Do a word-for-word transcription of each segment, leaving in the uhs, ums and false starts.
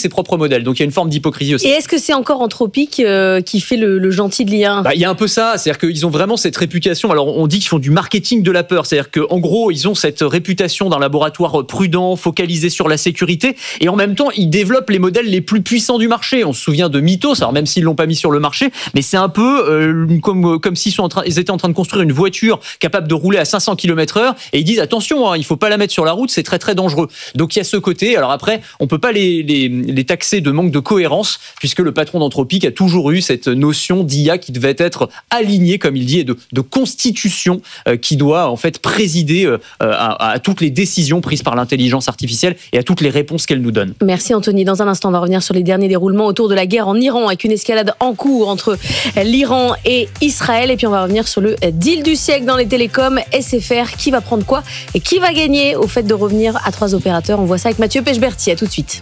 ses propres modèles. Donc il y a une forme d'hypocrisie aussi. Et est-ce que c'est encore Anthropic euh, qui fait le, le gentil de l'I A ? Bah, il y a un peu ça, c'est-à-dire qu'ils ont vraiment cette réputation. Alors on dit qu'ils font du marketing de la peur, c'est-à-dire qu'en gros ils ont cette réputation d'un laboratoire prudent, focalisé sur la sécurité, et en même temps ils développent les modèles les plus puissants du marché. On se souvient de Mythos, alors même s'ils l'ont pas mis sur le marché, mais c'est un peu euh, comme comme s'ils sont en train, ils étaient en train de construire une voiture capable de rouler à cinq cents kilomètres heure, et ils disent attention, hein, il faut pas la mettre sur la route, c'est très très dangereux. Donc il y a ce côté. Alors après, on peut pas les les, les taxer de manque de cohérence, puisque le patron d'Anthropic a toujours eu cette notion d'I A qui devait être alignée, comme il dit, et de, de constitution euh, qui doit en fait présider euh, à, à toutes les décisions prises par l'intelligence artificielle et à toutes les réponses qu'elle nous donne. Merci Anthony. Dans un instant, on va revenir sur les derniers déroulements autour de la guerre en Iran, avec une escalade en cours entre l'Iran et Israël. Et puis on va revenir sur le deal du siècle dans les télécoms, S F R. Qui va prendre quoi et qui va gagner au fait de revenir à trois opérateurs? On voit ça avec Mathieu Pechberti. À tout de suite.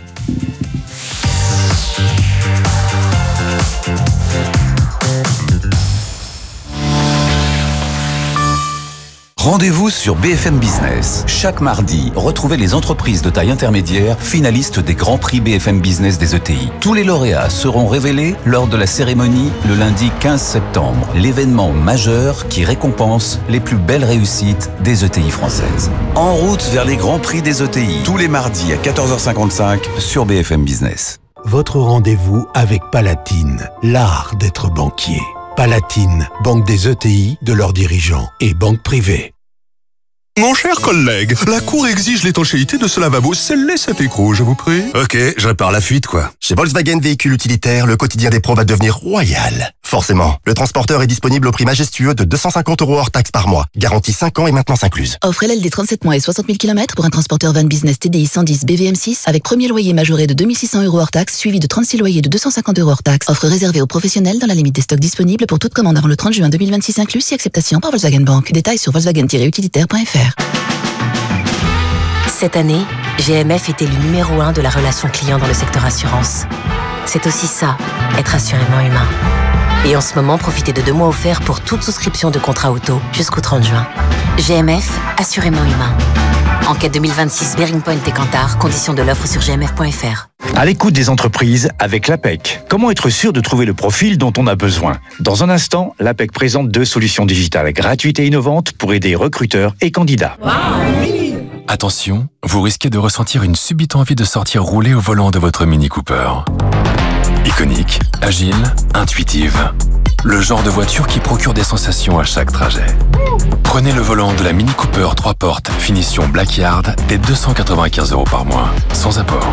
Rendez-vous sur B F M Business. Chaque mardi, retrouvez les entreprises de taille intermédiaire finalistes des Grands Prix B F M Business des E T I. Tous les lauréats seront révélés lors de la cérémonie le lundi quinze septembre. L'événement majeur qui récompense les plus belles réussites des E T I françaises. En route vers les Grands Prix des E T I. Tous les mardis à quatorze heures cinquante-cinq sur B F M Business. Votre rendez-vous avec Palatine, l'art d'être banquier. Palatine, banque des E T I, de leurs dirigeants et banque privée. Mon cher collègue, la Cour exige l'étanchéité de ce lavabo. Scellez cet écrou, je vous prie. Ok, je répare la fuite, quoi. Chez Volkswagen Véhicules Utilitaires, le quotidien des pros va devenir royal. Forcément, le transporteur est disponible au prix majestueux de deux cent cinquante euros hors taxe par mois. Garantie cinq ans et maintenance incluse. Offre L L D trente-sept mois et soixante mille kilomètres pour un transporteur van business T D I cent dix B V M six avec premier loyer majoré de deux mille six cents euros hors taxe, suivi de trente-six loyers de deux cent cinquante euros hors taxe. Offre réservée aux professionnels dans la limite des stocks disponibles pour toute commande avant le trente juin deux mille vingt-six inclus, si acceptation par Volkswagen Bank. Détails sur volkswagen tiret utilitaire point f r. Cette année, G M F était le numéro un de la relation client dans le secteur assurance. C'est aussi ça, être assurément humain. Et en ce moment, profitez de deux mois offerts pour toute souscription de contrat auto jusqu'au trente juin. G M F, assurément humain. Enquête deux mille vingt-six, Bearing Point et Kantar, conditions de l'offre sur g m f point f r. À l'écoute des entreprises avec l'A P E C. Comment être sûr de trouver le profil dont on a besoin? Dans un instant, l'A P E C présente deux solutions digitales gratuites et innovantes pour aider recruteurs et candidats. Wow. Attention, vous risquez de ressentir une subite envie de sortir rouler au volant de votre Mini Cooper. Iconique, agile, intuitive. Le genre de voiture qui procure des sensations à chaque trajet. Prenez le volant de la Mini Cooper trois portes, finition Blackyard, dès deux cent quatre-vingt-quinze euros par mois, sans apport.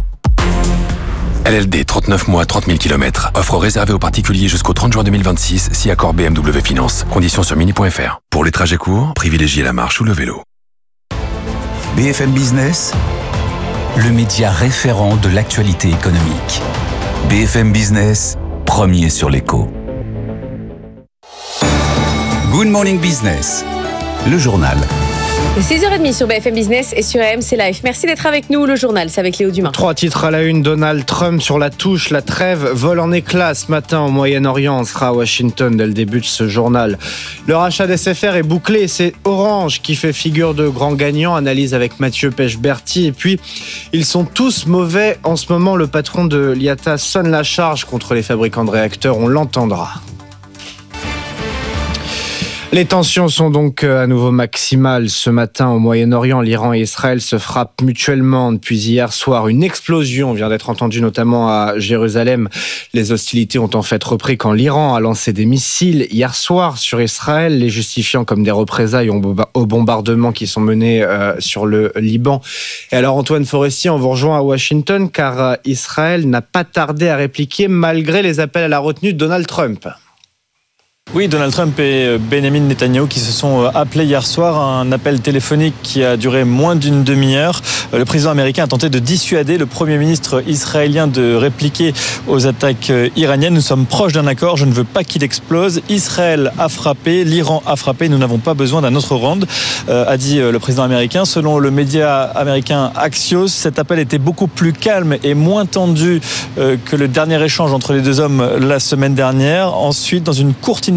L L D trente-neuf mois, trente mille kilomètres. Offre réservée aux particuliers jusqu'au trente juin deux mille vingt-six, si accord B M W Finance. Conditions sur mini point f r. Pour les trajets courts, privilégiez la marche ou le vélo. B F M Business, le média référent de l'actualité économique. B F M Business, premier sur l'écho. Good Morning Business, le journal. six heures trente sur B F M Business et sur A M C Live. Merci d'être avec nous. Le journal, c'est avec Léo Dumas. Trois titres à la une. Donald Trump sur la touche. La trêve vole en éclats ce matin au Moyen-Orient. On sera à Washington dès le début de ce journal. Le rachat d'S F R est bouclé. C'est Orange qui fait figure de grand gagnant. Analyse avec Mathieu Pechberti. Et puis, ils sont tous mauvais en ce moment. Le patron de l'I A T A sonne la charge contre les fabricants de réacteurs. On l'entendra. Les tensions sont donc à nouveau maximales ce matin au Moyen-Orient. L'Iran et Israël se frappent mutuellement depuis hier soir. Une explosion vient d'être entendue notamment à Jérusalem. Les hostilités ont en fait repris quand l'Iran a lancé des missiles hier soir sur Israël, les justifiant comme des représailles aux bombardements qui sont menés sur le Liban. Et alors Antoine Forestier, on vous rejoint à Washington car Israël n'a pas tardé à répliquer malgré les appels à la retenue de Donald Trump. Oui, Donald Trump et Benjamin Netanyahu qui se sont appelés hier soir, un appel téléphonique qui a duré moins d'une demi-heure. Le président américain a tenté de dissuader le premier ministre israélien de répliquer aux attaques iraniennes. Nous sommes proches d'un accord, je ne veux pas qu'il explose. Israël a frappé, l'Iran a frappé, nous n'avons pas besoin d'un autre round, euh, a dit le président américain. Selon le média américain Axios, cet appel était beaucoup plus calme et moins tendu euh, que le dernier échange entre les deux hommes la semaine dernière. Ensuite, dans une courte interview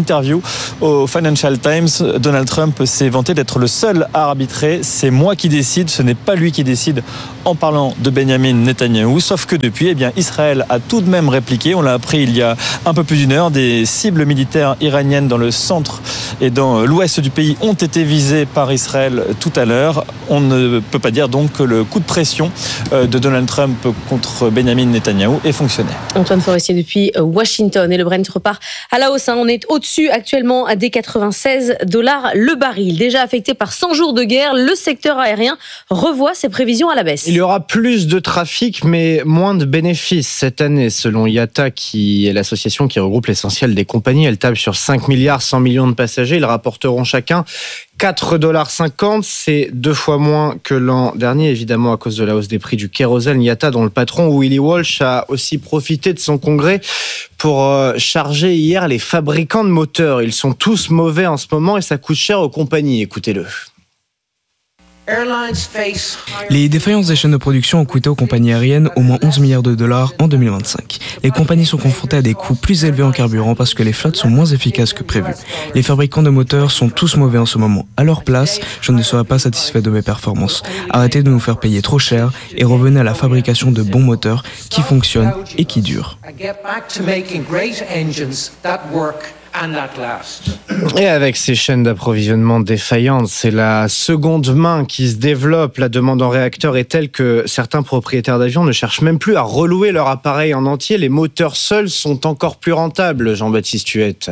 interview au Financial Times, Donald Trump s'est vanté d'être le seul à arbitrer. C'est moi qui décide, ce n'est pas lui qui décide, en parlant de Benyamin Netanyahou. Sauf que depuis, eh bien, Israël a tout de même répliqué. On l'a appris il y a un peu plus d'une heure. Des cibles militaires iraniennes dans le centre et dans l'ouest du pays ont été visées par Israël tout à l'heure. On ne peut pas dire donc que le coup de pression de Donald Trump contre Benyamin Netanyahou ait fonctionné. Antoine Forestier depuis Washington, et le Brent repart à la hausse. On est au-dessus actuellement des quatre-vingt-seize dollars le baril. Déjà affecté par cent jours de guerre, le secteur aérien revoit ses prévisions à la baisse. Il y aura plus de trafic mais moins de bénéfices cette année selon I A T A, qui est l'association qui regroupe l'essentiel des compagnies. Elle table sur cinq milliards cent millions de passagers. Ils rapporteront chacun quatre dollars cinquante, c'est deux fois moins que l'an dernier, évidemment à cause de la hausse des prix du kérosène. I A T A, dont le patron Willie Walsh a aussi profité de son congrès pour charger hier les fabricants de moteurs. Ils sont tous mauvais en ce moment et ça coûte cher aux compagnies. Écoutez-le. Les défaillances des chaînes de production ont coûté aux compagnies aériennes au moins onze milliards de dollars en deux mille vingt-cinq. Les compagnies sont confrontées à des coûts plus élevés en carburant parce que les flottes sont moins efficaces que prévu. Les fabricants de moteurs sont tous mauvais en ce moment. À leur place, je ne serais pas satisfait de mes performances. Arrêtez de nous faire payer trop cher et revenez à la fabrication de bons moteurs qui fonctionnent et qui durent. Et avec ces chaînes d'approvisionnement défaillantes, c'est la seconde main qui se développe. La demande en réacteurs est telle que certains propriétaires d'avions ne cherchent même plus à relouer leur appareil en entier. Les moteurs seuls sont encore plus rentables, Jean-Baptiste Huette.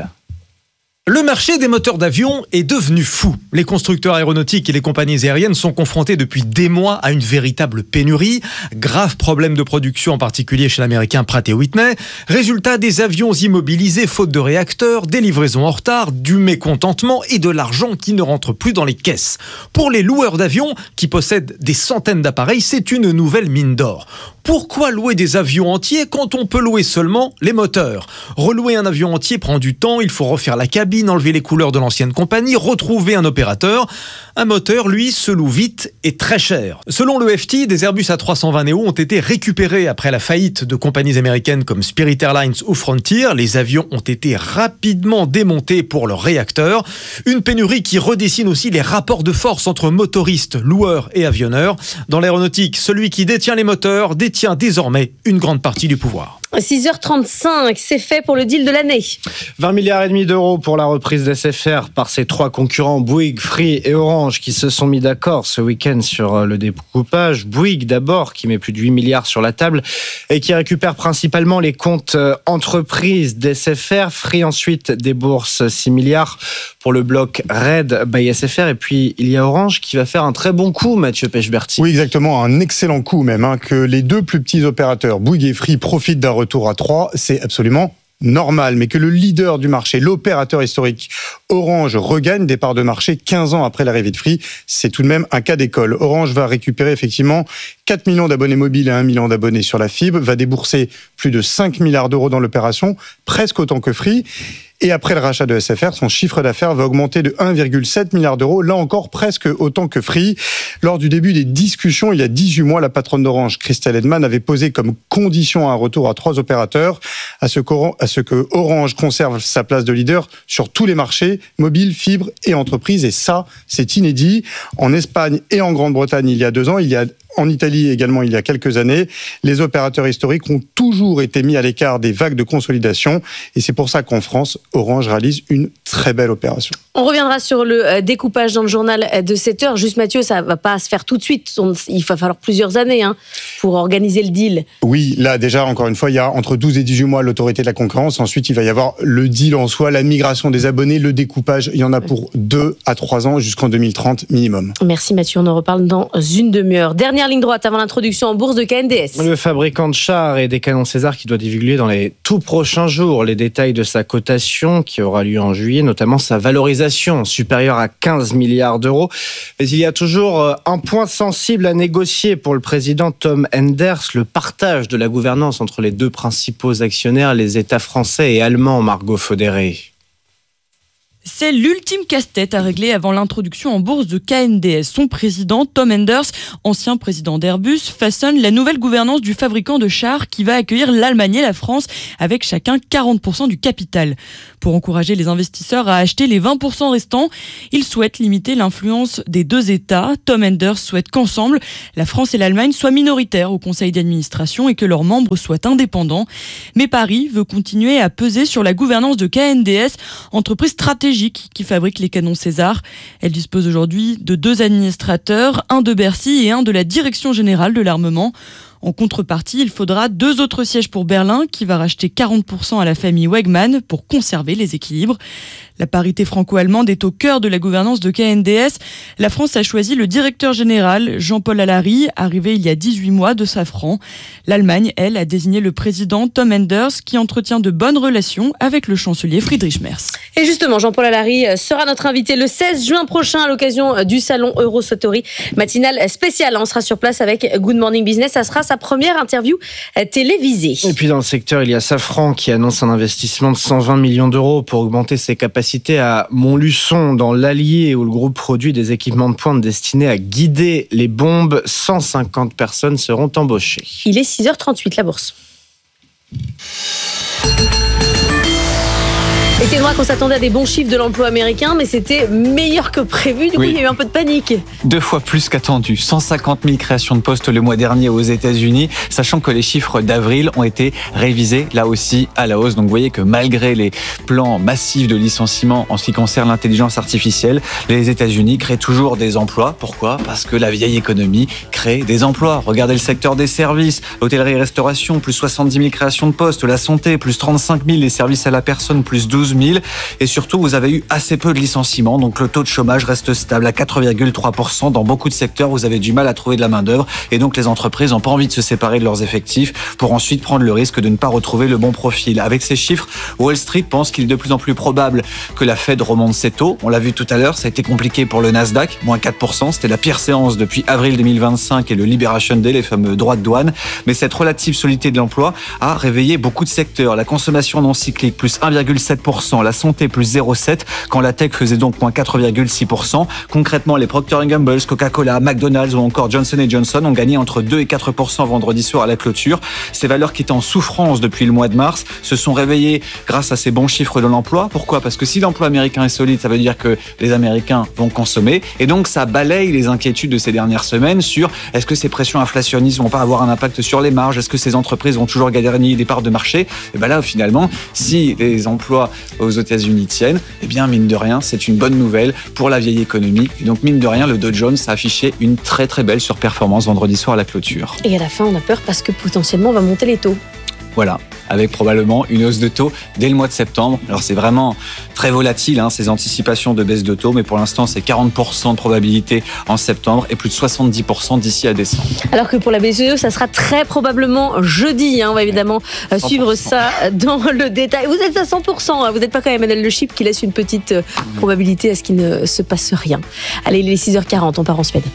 Le marché des moteurs d'avion est devenu fou. Les constructeurs aéronautiques et les compagnies aériennes sont confrontés depuis des mois à une véritable pénurie. Grave problème de production, en particulier chez l'américain Pratt et Whitney. Résultat, des avions immobilisés faute de réacteurs, des livraisons en retard, du mécontentement et de l'argent qui ne rentre plus dans les caisses. Pour les loueurs d'avions, qui possèdent des centaines d'appareils, c'est une nouvelle mine d'or. Pourquoi louer des avions entiers quand on peut louer seulement les moteurs ? Relouer un avion entier prend du temps, il faut refaire la cabine, enlever les couleurs de l'ancienne compagnie, retrouver un opérateur. Un moteur, lui, se loue vite et très cher. Selon le F T, des Airbus A trois cent vingt Neo ont été récupérés après la faillite de compagnies américaines comme Spirit Airlines ou Frontier. Les avions ont été rapidement démontés pour leurs réacteurs. Une pénurie qui redessine aussi les rapports de force entre motoristes, loueurs et avionneurs. Dans l'aéronautique, celui qui détient les moteurs détient désormais une grande partie du pouvoir. six heures trente-cinq, c'est fait pour le deal de l'année. vingt milliards et demi d'euros pour la reprise d'S F R par ses trois concurrents Bouygues, Free et Orange qui se sont mis d'accord ce week-end sur le découpage. Bouygues d'abord qui met plus de huit milliards sur la table et qui récupère principalement les comptes entreprises d'S F R. Free ensuite débourse six milliards pour le bloc Red by S F R. Et puis il y a Orange qui va faire un très bon coup, Mathieu Pechberti. Oui, exactement, un excellent coup même, hein, que les deux plus petits opérateurs, Bouygues et Free, profitent d'un retour à trois, c'est absolument normal, mais que le leader du marché, l'opérateur historique Orange, regagne des parts de marché quinze ans après l'arrivée de Free, c'est tout de même un cas d'école. Orange va récupérer effectivement quatre millions d'abonnés mobiles et un million d'abonnés sur la fibre, va débourser plus de cinq milliards d'euros dans l'opération, presque autant que Free. Et après le rachat de S F R, son chiffre d'affaires va augmenter de un virgule sept milliard d'euros, là encore presque autant que Free. Lors du début des discussions, il y a dix-huit mois, la patronne d'Orange, Christelle Edman, avait posé comme condition à un retour à trois opérateurs, à ce qu'Orange, à ce que Orange conserve sa place de leader sur tous les marchés, mobile, fibre et entreprise. Et ça, c'est inédit. En Espagne et en Grande-Bretagne, il y a deux ans, il y a en Italie également, il y a quelques années, les opérateurs historiques ont toujours été mis à l'écart des vagues de consolidation. Et c'est pour ça qu'en France, Orange réalise une très belle opération. On reviendra sur le découpage dans le journal de sept heures. Juste Mathieu, ça ne va pas se faire tout de suite. Il va falloir plusieurs années hein, pour organiser le deal. Oui, là déjà, encore une fois, il y a entre douze et dix-huit mois l'autorité de la concurrence. Ensuite, il va y avoir le deal en soi, la migration des abonnés, le découpage. Il y en a pour deux à trois ans jusqu'en deux mille trente minimum. Merci Mathieu, on en reparle dans une demi-heure. Dernière ligne droite avant l'introduction en bourse de K N D S. Le fabricant de chars et des canons César qui doit divulguer dans les tout prochains jours les détails de sa cotation qui aura lieu en juillet, notamment sa valorisation supérieure à quinze milliards d'euros. Mais il y a toujours un point sensible à négocier pour le président Tom Enders, le partage de la gouvernance entre les deux principaux actionnaires, les États français et allemands, Margot Faudéré. C'est l'ultime casse-tête à régler avant l'introduction en bourse de K N D S. Son président, Tom Enders, ancien président d'Airbus, façonne la nouvelle gouvernance du fabricant de chars qui va accueillir l'Allemagne et la France avec chacun quarante pour cent du capital. Pour encourager les investisseurs à acheter les vingt pour cent restants, il souhaite limiter l'influence des deux États. Tom Enders souhaite qu'ensemble, la France et l'Allemagne soient minoritaires au conseil d'administration et que leurs membres soient indépendants. Mais Paris veut continuer à peser sur la gouvernance de K N D S, entreprise stratégique qui fabrique les canons César. Elle dispose aujourd'hui de deux administrateurs, un de Bercy et un de la Direction Générale de l'Armement. En contrepartie, il faudra deux autres sièges pour Berlin, qui va racheter quarante pour cent à la famille Wegmann pour conserver les équilibres. La parité franco-allemande est au cœur de la gouvernance de K N D S. La France a choisi le directeur général, Jean-Paul Allary, arrivé il y a dix-huit mois de Safran. L'Allemagne, elle, a désigné le président Tom Enders, qui entretient de bonnes relations avec le chancelier Friedrich Merz. Et justement, Jean-Paul Allary sera notre invité le seize juin prochain à l'occasion du salon Eurosatori matinale spéciale. On sera sur place avec Good Morning Business. Ça sera sa première interview télévisée. Et puis dans le secteur, il y a Safran qui annonce un investissement de cent vingt millions d'euros pour augmenter ses capacités à Montluçon, dans l'Allier, où le groupe produit des équipements de pointe destinés à guider les bombes. cent cinquante personnes seront embauchées. Il est six heures trente-huit, la bourse. Étienne Braque, on s'attendait à des bons chiffres de l'emploi américain, mais c'était meilleur que prévu. Du coup, oui. Il y a eu un peu de panique. Deux fois plus qu'attendu. cent cinquante mille créations de postes le mois dernier aux États-Unis, sachant que les chiffres d'avril ont été révisés là aussi à la hausse. Donc, vous voyez que malgré les plans massifs de licenciement en ce qui concerne l'intelligence artificielle, les États-Unis créent toujours des emplois. Pourquoi ? Parce que la vieille économie crée des emplois. Regardez le secteur des services, l'hôtellerie-restauration, plus soixante-dix mille créations de postes, la santé, plus trente-cinq mille, les services à la personne, plus douze mille. Et surtout, vous avez eu assez peu de licenciements, donc le taux de chômage reste stable à quatre virgule trois pour cent. Dans beaucoup de secteurs, vous avez du mal à trouver de la main-d'œuvre, et donc les entreprises n'ont pas envie de se séparer de leurs effectifs pour ensuite prendre le risque de ne pas retrouver le bon profil. Avec ces chiffres, Wall Street pense qu'il est de plus en plus probable que la Fed remonte ses taux. On l'a vu tout à l'heure, ça a été compliqué pour le Nasdaq, moins quatre pour cent. C'était la pire séance depuis avril deux mille vingt-cinq et le Liberation Day, les fameux droits de douane. Mais cette relative solidité de l'emploi a réveillé beaucoup de secteurs. La consommation non cyclique, plus un virgule sept pour cent. La santé, plus zéro virgule sept pour cent, quand la tech faisait donc moins quatre virgule six pour cent. Concrètement, les Procter and Gamble, Coca-Cola, McDonald's ou encore Johnson and Johnson ont gagné entre deux et quatre pour cent vendredi soir à la clôture. Ces valeurs qui étaient en souffrance depuis le mois de mars se sont réveillées grâce à ces bons chiffres de l'emploi. Pourquoi ? Parce que si l'emploi américain est solide, ça veut dire que les Américains vont consommer. Et donc, ça balaye les inquiétudes de ces dernières semaines sur est-ce que ces pressions inflationnistes vont pas avoir un impact sur les marges ? Est-ce que ces entreprises vont toujours gagner des parts de marché ? Et bien là, finalement, si les emplois aux États-Unis tiennent, eh bien, mine de rien, c'est une bonne nouvelle pour la vieille économie. Et donc, mine de rien, le Dow Jones a affiché une très très belle surperformance vendredi soir à la clôture. Et à la fin, on a peur parce que potentiellement, on va monter les taux. Voilà, avec probablement une hausse de taux dès le mois de septembre. Alors c'est vraiment très volatile, hein, ces anticipations de baisse de taux, mais pour l'instant c'est quarante pour cent de probabilité en septembre et plus de soixante-dix pour cent d'ici à décembre. Alors que pour la B C E, ça sera très probablement jeudi. Hein, on va évidemment cent pour cent suivre ça dans le détail. Vous êtes à cent pour cent, hein, vous n'êtes pas comme Emmanuel Le Chip qui laisse une petite probabilité à ce qu'il ne se passe rien. Allez, il est six heures quarante, on part en Suède.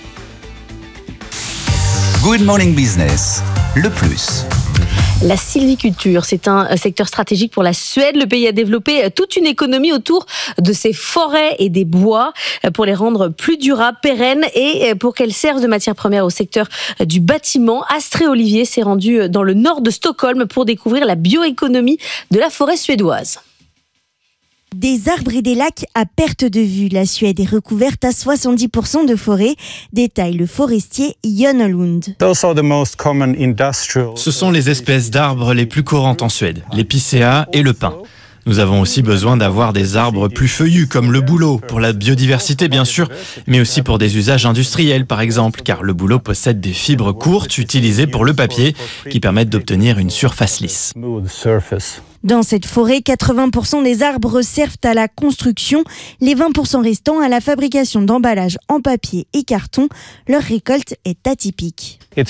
Good Morning Business, le plus. La sylviculture, c'est un secteur stratégique pour la Suède. Le pays a développé toute une économie autour de ses forêts et des bois pour les rendre plus durables, pérennes et pour qu'elles servent de matière première au secteur du bâtiment. Astrée Olivier s'est rendu dans le nord de Stockholm pour découvrir la bioéconomie de la forêt suédoise. Des arbres et des lacs à perte de vue. La Suède est recouverte à soixante-dix pour cent de forêt, détaille le forestier Jon Lund. Ce sont les espèces d'arbres les plus courantes en Suède, l'épicéa et le pin. Nous avons aussi besoin d'avoir des arbres plus feuillus comme le bouleau, pour la biodiversité bien sûr, mais aussi pour des usages industriels par exemple, car le bouleau possède des fibres courtes utilisées pour le papier qui permettent d'obtenir une surface lisse. Dans cette forêt, quatre-vingts pour cent des arbres servent à la construction, les vingt pour cent restants à la fabrication d'emballages en papier et carton. Leur récolte est atypique. Une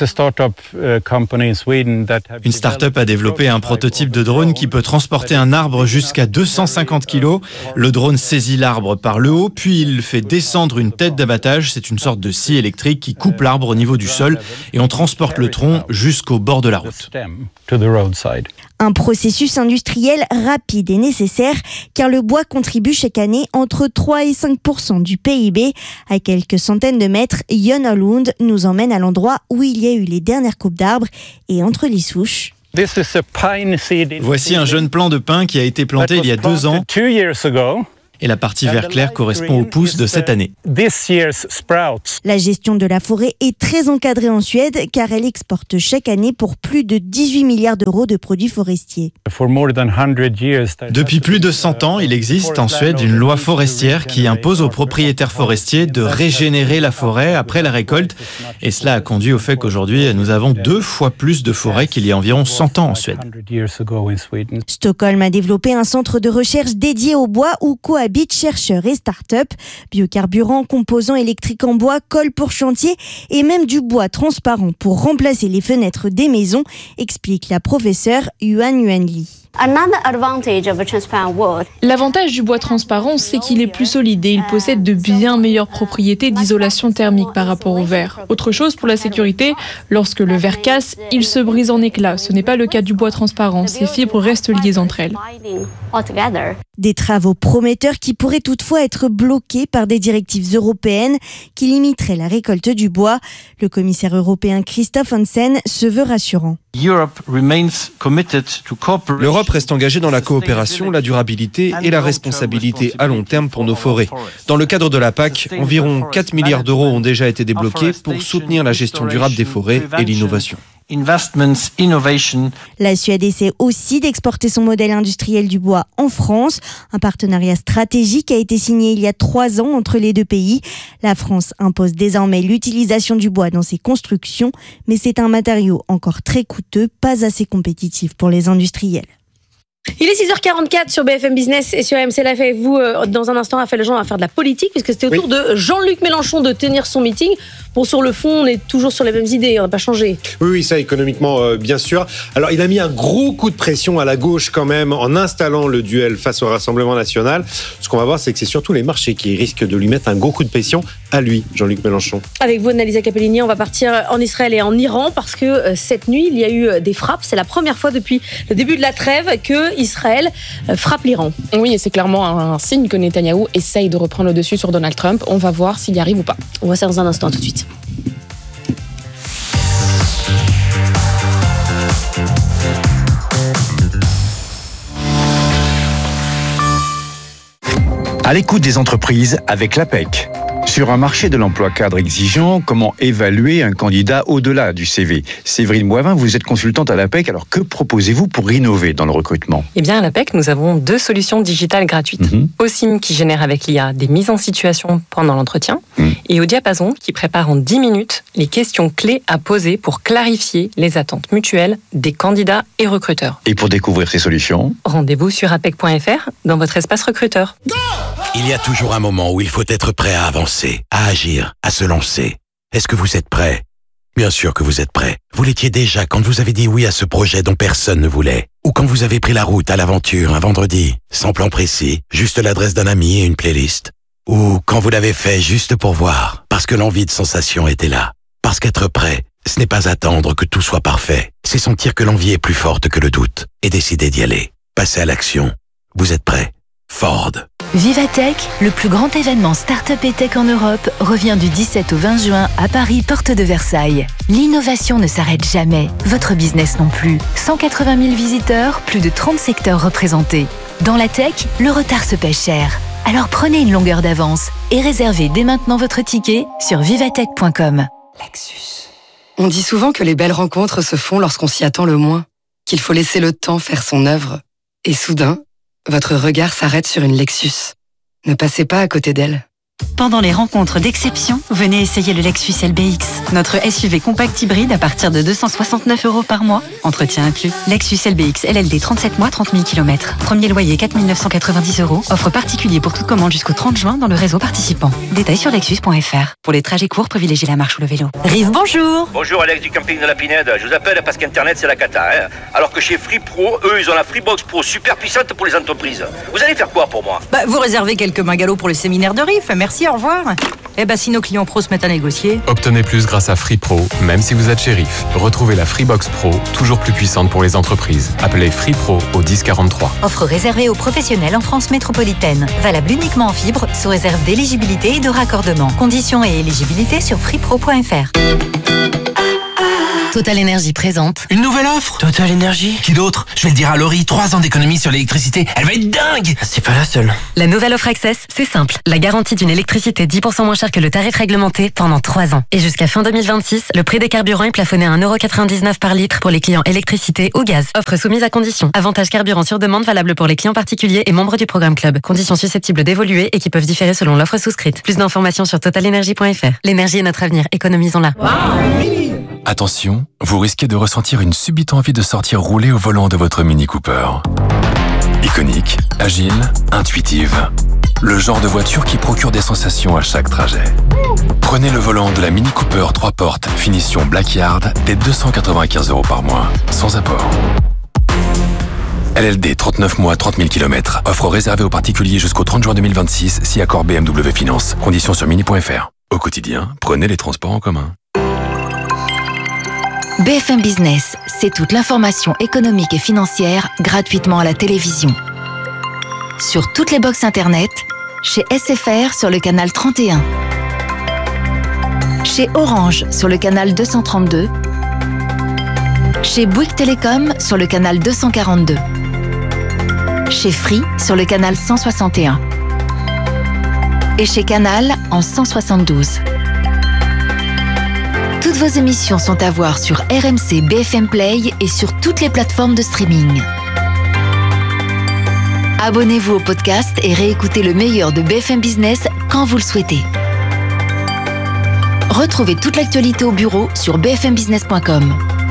start-up a développé un prototype de drone qui peut transporter un arbre jusqu'à deux cent cinquante kilos. Le drone saisit l'arbre par le haut, puis il fait descendre une tête d'abattage. C'est une sorte de scie électrique qui coupe l'arbre au niveau du sol et on transporte le tronc jusqu'au bord de la route. Un processus industriel rapide et nécessaire car le bois contribue chaque année entre trois et cinq pour cent du P I B. À quelques centaines de mètres, Jon Holund nous emmène à l'endroit où il y a eu les dernières coupes d'arbres et entre les souches. Voici un jeune plant de pin qui a été planté il y a deux ans. Et la partie vert clair correspond aux pousses de cette année. La gestion de la forêt est très encadrée en Suède car elle exporte chaque année pour plus de dix-huit milliards d'euros de produits forestiers. Depuis plus de cent ans, il existe en Suède une loi forestière qui impose aux propriétaires forestiers de régénérer la forêt après la récolte. Et cela a conduit au fait qu'aujourd'hui, nous avons deux fois plus de forêts qu'il y a environ cent ans en Suède. Stockholm a développé un centre de recherche dédié au bois où cohabitent chercheurs et start-up. Biocarburants, composants électriques en bois, colle pour chantier et même du bois transparent pour remplacer les fenêtres des maisons, explique la professeure Yuan Yuanli. L'avantage du bois transparent, c'est qu'il est plus solide et il possède de bien meilleures propriétés d'isolation thermique par rapport au verre. Autre chose pour la sécurité, lorsque le verre casse, il se brise en éclats. Ce n'est pas le cas du bois transparent, ces fibres restent liées entre elles. Des travaux prometteurs qui pourraient toutefois être bloqués par des directives européennes qui limiteraient la récolte du bois. Le commissaire européen Christophe Hansen se veut rassurant. L'Europe reste engagée dans la coopération, la durabilité et la responsabilité à long terme pour nos forêts. Dans le cadre de la P A C, environ quatre milliards d'euros ont déjà été débloqués pour soutenir la gestion durable des forêts et l'innovation. La Suède essaie aussi d'exporter son modèle industriel du bois en France. Un partenariat stratégique a été signé il y a trois ans entre les deux pays. La France impose désormais l'utilisation du bois dans ses constructions, mais c'est un matériau encore très coûteux, pas assez compétitif pour les industriels. Il est six heures quarante-quatre sur B F M Business et sur R M C Live avec vous. Dans un instant, Raphaël Jean va faire de la politique puisque c'était au tour oui. de Jean-Luc Mélenchon de tenir son meeting. Bon, sur le fond, on est toujours sur les mêmes idées, on n'a pas changé. Oui, oui, ça économiquement, euh, bien sûr. Alors, il a mis un gros coup de pression à la gauche quand même en installant le duel face au Rassemblement National. Ce qu'on va voir, c'est que c'est surtout les marchés qui risquent de lui mettre un gros coup de pression à lui, Jean-Luc Mélenchon. Avec vous, Annalisa Capellini, on va partir en Israël et en Iran parce que euh, cette nuit, il y a eu des frappes. C'est la première fois depuis le début de la trêve que Israël euh, frappe l'Iran. Oui, et c'est clairement un, un signe que Netanyahou essaye de reprendre le dessus sur Donald Trump. On va voir s'il y arrive ou pas. On voit ça dans un instant, tout de suite. À l'écoute des entreprises avec l'A P E C. Sur un marché de l'emploi cadre exigeant, comment évaluer un candidat au-delà du C V? Séverine Boivin, vous êtes consultante à l'A P E C, alors que proposez-vous pour innover dans le recrutement? Eh bien, à l'A P E C, nous avons deux solutions digitales gratuites. Mm-hmm. Osim qui génère avec l'I A des mises en situation pendant l'entretien mm. et au Diapason qui prépare en dix minutes les questions clés à poser pour clarifier les attentes mutuelles des candidats et recruteurs. Et pour découvrir ces solutions, rendez-vous sur apec point f r dans votre espace recruteur. Il y a toujours un moment où il faut être prêt à avancer, à agir, à se lancer. Est-ce que vous êtes prêt? Bien sûr que vous êtes prêt. Vous l'étiez déjà quand vous avez dit oui à ce projet dont personne ne voulait. Ou quand vous avez pris la route à l'aventure un vendredi, sans plan précis, juste l'adresse d'un ami et une playlist. Ou quand vous l'avez fait juste pour voir, parce que l'envie de sensation était là. Parce qu'être prêt, ce n'est pas attendre que tout soit parfait. C'est sentir que l'envie est plus forte que le doute et décider d'y aller. Passer à l'action. Vous êtes prêt? Ford. Vivatech, le plus grand événement start-up et tech en Europe, revient du dix-sept au vingt juin à Paris, porte de Versailles. L'innovation ne s'arrête jamais, votre business non plus. cent quatre-vingt mille visiteurs, plus de trente secteurs représentés. Dans la tech, le retard se paie cher. Alors prenez une longueur d'avance et réservez dès maintenant votre ticket sur vivatech point com. Lexus. On dit souvent que les belles rencontres se font lorsqu'on s'y attend le moins, qu'il faut laisser le temps faire son œuvre. Et soudain, votre regard s'arrête sur une Lexus. Ne passez pas à côté d'elle. Pendant les rencontres d'exception, venez essayer le Lexus L B X, notre S U V compact hybride à partir de deux cent soixante-neuf euros par mois. Entretien inclus. Lexus L B X L L D trente-sept mois, trente mille kilomètres. Premier loyer quatre mille neuf cent quatre-vingt-dix euros. Offre particulier pour toute commande jusqu'au trente juin dans le réseau participant. Détails sur lexus point f r. Pour les trajets courts, privilégiez la marche ou le vélo. Rive, bonjour. Bonjour Alex du camping de la Pinède. Je vous appelle parce qu'Internet c'est la cata. Hein, alors que chez Free Pro, eux ils ont la Freebox Pro super puissante pour les entreprises. Vous allez faire quoi pour moi? Bah, vous réservez quelques magalots pour le séminaire de Riff. Merci, au revoir. Eh ben, si nos clients pros se mettent à négocier. Obtenez plus grâce à Free Pro, même si vous êtes shérif. Retrouvez la Freebox Pro, toujours plus puissante pour les entreprises. Appelez Free Pro au dix quarante-trois. Offre réservée aux professionnels en France métropolitaine. Valable uniquement en fibre, sous réserve d'éligibilité et de raccordement. Conditions et éligibilité sur freepro point f r. Total Énergie présente. Une nouvelle offre Total Énergie. Qui d'autre? Je vais le dire à Laurie, trois ans d'économie sur l'électricité. Elle va être dingue. C'est pas la seule. La nouvelle offre Access, c'est simple. La garantie d'une électricité dix pour cent moins chère que le tarif réglementé pendant trois ans. Et jusqu'à fin deux mille vingt-six, le prix des carburants est plafonné à un euro quatre-vingt-dix-neuf par litre pour les clients électricité ou gaz. Offre soumise à conditions. Avantage carburant sur demande valable pour les clients particuliers et membres du programme Club. Conditions susceptibles d'évoluer et qui peuvent différer selon l'offre souscrite. Plus d'informations sur total énergie point f r. L'énergie est notre avenir. Économisons-la. Attention, vous risquez de ressentir une subite envie de sortir rouler au volant de votre Mini Cooper. Iconique, agile, intuitive. Le genre de voiture qui procure des sensations à chaque trajet. Prenez le volant de la Mini Cooper trois portes, finition Blackyard, dès deux cent quatre-vingt-quinze euros par mois, sans apport. L L D, trente-neuf mois, trente mille kilomètres. Offre réservée aux particuliers jusqu'au trente juin deux mille vingt-six, si accord B M W Finance. Conditions sur mini point f r. Au quotidien, prenez les transports en commun. B F M Business, c'est toute l'information économique et financière gratuitement à la télévision. Sur toutes les box internet, chez S F R sur le canal trente et un, chez Orange sur le canal deux cent trente-deux, chez Bouygues Télécom sur le canal deux cent quarante-deux, chez Free sur le canal cent soixante et un et chez Canal en cent soixante-douze. Toutes vos émissions sont à voir sur R M C B F M Play et sur toutes les plateformes de streaming. Abonnez-vous au podcast et réécoutez le meilleur de B F M Business quand vous le souhaitez. Retrouvez toute l'actualité au bureau sur b f m business point com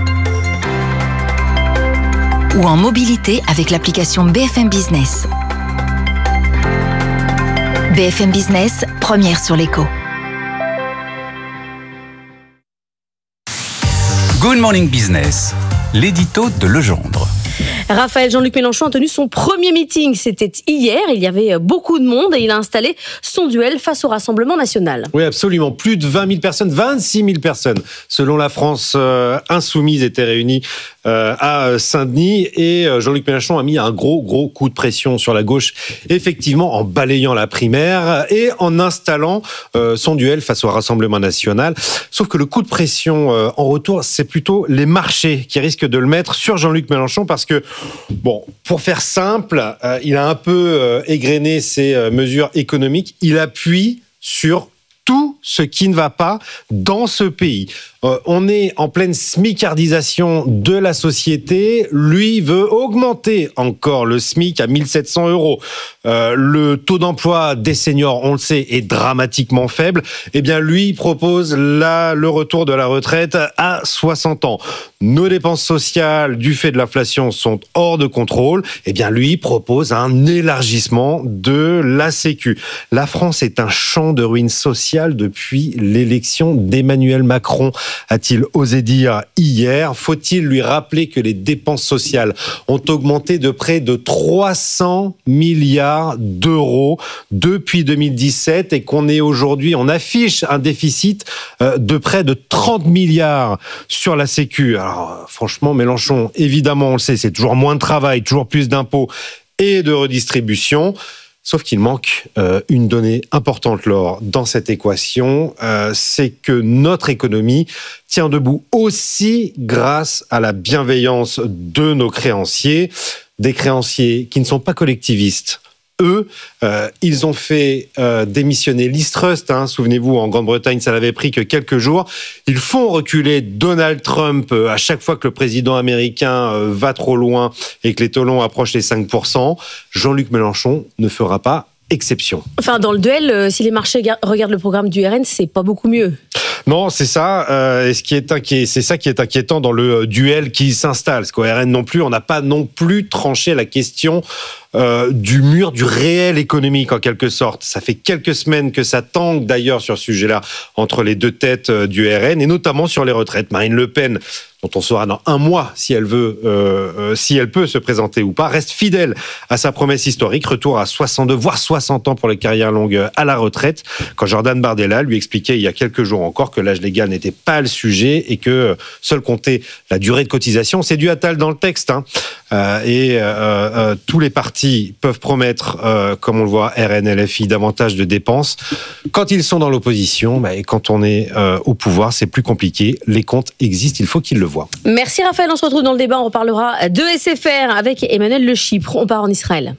ou en mobilité avec l'application B F M Business. B F M Business, première sur l'écho. Good Morning Business, l'édito de Legendre. Raphaël Jean-Luc Mélenchon a tenu son premier meeting. C'était hier. Il y avait beaucoup de monde et il a installé son duel face au Rassemblement national. Oui, absolument. Plus de vingt mille personnes, vingt-six mille personnes, selon la France euh, insoumise, étaient réunies euh, à Saint-Denis. Et Jean-Luc Mélenchon a mis un gros, gros coup de pression sur la gauche, effectivement, en balayant la primaire et en installant euh, son duel face au Rassemblement national. Sauf que le coup de pression euh, en retour, c'est plutôt les marchés qui risquent de le mettre sur Jean-Luc Mélenchon parce que bon, pour faire simple, euh, il a un peu euh, égrené ses euh, mesures économiques. Il appuie sur tout ce qui ne va pas dans ce pays. Euh, on est en pleine smicardisation de la société. Lui veut augmenter encore le SMIC à mille sept cents euros. Euh, le taux d'emploi des seniors, on le sait, est dramatiquement faible. Eh bien, lui propose là le retour de la retraite à soixante ans. Nos dépenses sociales, du fait de l'inflation, sont hors de contrôle. Eh bien, lui propose un élargissement de la Sécu. La France est un champ de ruines sociales depuis l'élection d'Emmanuel Macron, a-t-il osé dire hier. Faut-il lui rappeler que les dépenses sociales ont augmenté de près de trois cents milliards d'euros depuis deux mille dix-sept et qu'on est aujourd'hui, on affiche un déficit de près de trente milliards sur la Sécu. Alors, franchement, Mélenchon, évidemment, on le sait, c'est toujours moins de travail, toujours plus d'impôts et de redistribution. Sauf qu'il manque euh, une donnée importante, Laure, dans cette équation, euh, c'est que notre économie tient debout aussi grâce à la bienveillance de nos créanciers, des créanciers qui ne sont pas collectivistes. Eux, euh, ils ont fait euh, démissionner Liz Truss, hein, souvenez-vous, en Grande-Bretagne, ça n'avait pris que quelques jours. Ils font reculer Donald Trump euh, à chaque fois que le président américain euh, va trop loin et que les taux longs approchent les cinq pour cent. Jean-Luc Mélenchon ne fera pas exception. Enfin, dans le duel, euh, si les marchés regardent le programme du R N, c'est pas beaucoup mieux. Non, c'est ça. Euh, et ce qui est inquiet, c'est ça qui est inquiétant dans le duel qui s'installe. Parce qu'au R N non plus, on n'a pas non plus tranché la question euh, du mur du réel économique en quelque sorte. Ça fait quelques semaines que ça tangue d'ailleurs sur ce sujet-là entre les deux têtes du R N et notamment sur les retraites. Marine Le Pen, dont on saura dans un mois si elle veut, euh, euh, si elle peut se présenter ou pas, reste fidèle à sa promesse historique, retour à soixante-deux voire soixante ans pour les carrières longues à la retraite. Quand Jordan Bardella lui expliquait il y a quelques jours encore que l'âge légal n'était pas le sujet et que seul comptait la durée de cotisation, c'est du Attal dans le texte. Hein. Euh, et euh, euh, tous les partis peuvent promettre, euh, comme on le voit, R N, L F I, davantage de dépenses. Quand ils sont dans l'opposition, bah, et quand on est euh, au pouvoir, c'est plus compliqué. Les comptes existent, il faut qu'ils le voient. Merci Raphaël, on se retrouve dans le débat, on reparlera de S F R avec Emmanuel Le Chypre. On part en Israël.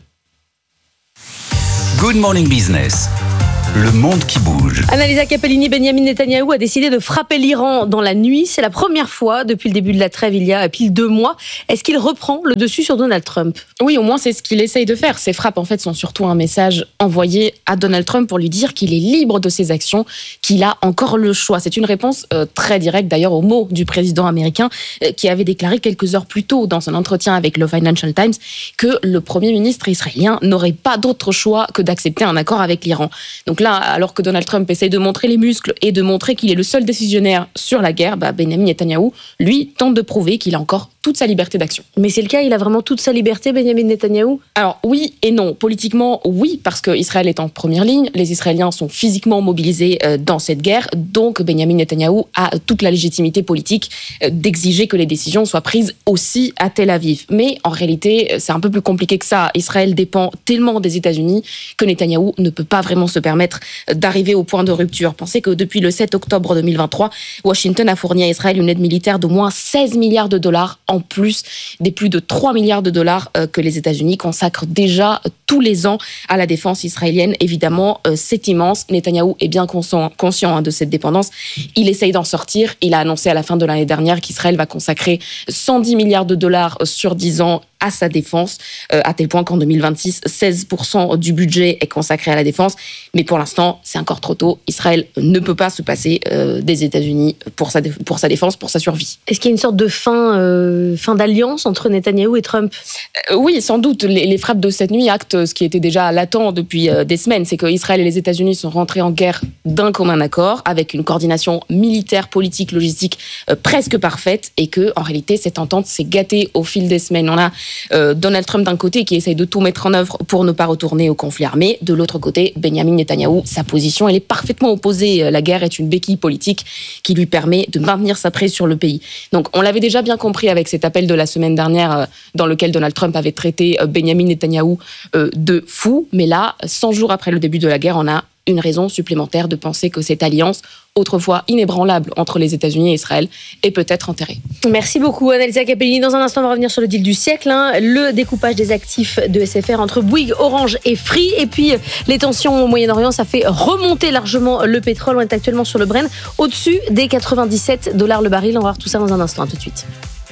Good Morning Business. Le monde qui bouge. Annalisa Capellini, Benjamin Netanyahou a décidé de frapper l'Iran dans la nuit. C'est la première fois depuis le début de la trêve, il y a pile deux mois. Est-ce qu'il reprend le dessus sur Donald Trump ? Oui, au moins c'est ce qu'il essaye de faire. Ces frappes, en fait, sont surtout un message envoyé à Donald Trump pour lui dire qu'il est libre de ses actions, qu'il a encore le choix. C'est une réponse euh, très directe, d'ailleurs, aux mots du président américain euh, qui avait déclaré quelques heures plus tôt dans un entretien avec le Financial Times que le Premier ministre israélien n'aurait pas d'autre choix que d'accepter un accord avec l'Iran. Donc là, alors que Donald Trump essaye de montrer les muscles et de montrer qu'il est le seul décisionnaire sur la guerre, bah Benjamin Netanyahou, lui, tente de prouver qu'il a encore toute sa liberté d'action. Mais c'est le cas, il a vraiment toute sa liberté, Benjamin Netanyahou ? Alors oui et non. Politiquement, oui, parce qu'Israël est en première ligne, les Israéliens sont physiquement mobilisés dans cette guerre, donc Benjamin Netanyahou a toute la légitimité politique d'exiger que les décisions soient prises aussi à Tel Aviv. Mais en réalité, c'est un peu plus compliqué que ça. Israël dépend tellement des États-Unis que Netanyahou ne peut pas vraiment se permettre d'arriver au point de rupture. Pensez que depuis le sept octobre deux mille vingt-trois, Washington a fourni à Israël une aide militaire d'au moins seize milliards de dollars en plus des plus de trois milliards de dollars que les États-Unis consacrent déjà tous les ans à la défense israélienne. Évidemment, c'est immense. Netanyahou est bien conscient, conscient de cette dépendance. Il essaye d'en sortir. Il a annoncé à la fin de l'année dernière qu'Israël va consacrer cent dix milliards de dollars sur dix ans à sa défense, euh, à tel point qu'en deux mille vingt-six, seize pour cent du budget est consacré à la défense. Mais pour l'instant, c'est encore trop tôt. Israël ne peut pas se passer euh, des États-Unis pour sa, dé- pour sa défense, pour sa survie. Est-ce qu'il y a une sorte de fin, euh, fin d'alliance entre Netanyahou et Trump ? euh, Oui, sans doute. Les, les frappes de cette nuit actent ce qui était déjà latent depuis euh, des semaines. C'est qu'Israël et les États-Unis sont rentrés en guerre d'un commun accord, avec une coordination militaire, politique, logistique euh, presque parfaite, et que, en réalité, cette entente s'est gâtée au fil des semaines. On a Euh, Donald Trump d'un côté qui essaye de tout mettre en œuvre pour ne pas retourner au conflit armé. De l'autre côté, Benjamin Netanyahou, sa position, elle est parfaitement opposée. La guerre est une béquille politique qui lui permet de maintenir sa prise sur le pays. Donc on l'avait déjà bien compris avec cet appel de la semaine dernière euh, dans lequel Donald Trump avait traité euh, Benjamin Netanyahou euh, de fou. Mais là, cent jours après le début de la guerre, on a une raison supplémentaire de penser que cette alliance, autrefois inébranlable entre les États-Unis et Israël, est peut-être enterrée. Merci beaucoup, Annalisa Capellini. Dans un instant, on va revenir sur le deal du siècle, hein, le découpage des actifs de S F R entre Bouygues, Orange et Free. Et puis, les tensions au Moyen-Orient, ça fait remonter largement le pétrole. On est actuellement sur le Brent, au-dessus des quatre-vingt-dix-sept dollars le baril. On va voir tout ça dans un instant. À tout de suite.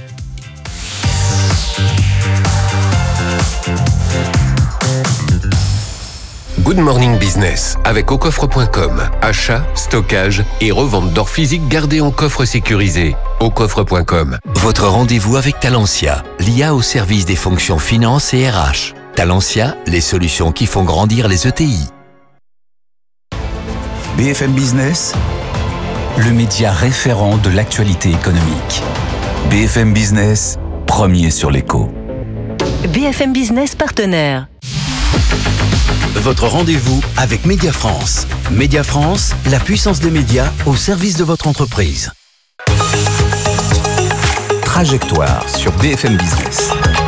Good Morning Business avec au coffre point com. Achat, stockage et revente d'or physique gardé en coffre sécurisé. au coffre point com. Votre rendez-vous avec Talentia, l'I A au service des fonctions finance et R H. Talentia, les solutions qui font grandir les E T I. B F M Business, le média référent de l'actualité économique. B F M Business, premier sur l'écho. B F M Business partenaire. Votre rendez-vous avec Média France. Média France, la puissance des médias au service de votre entreprise. Trajectoire sur B F M Business.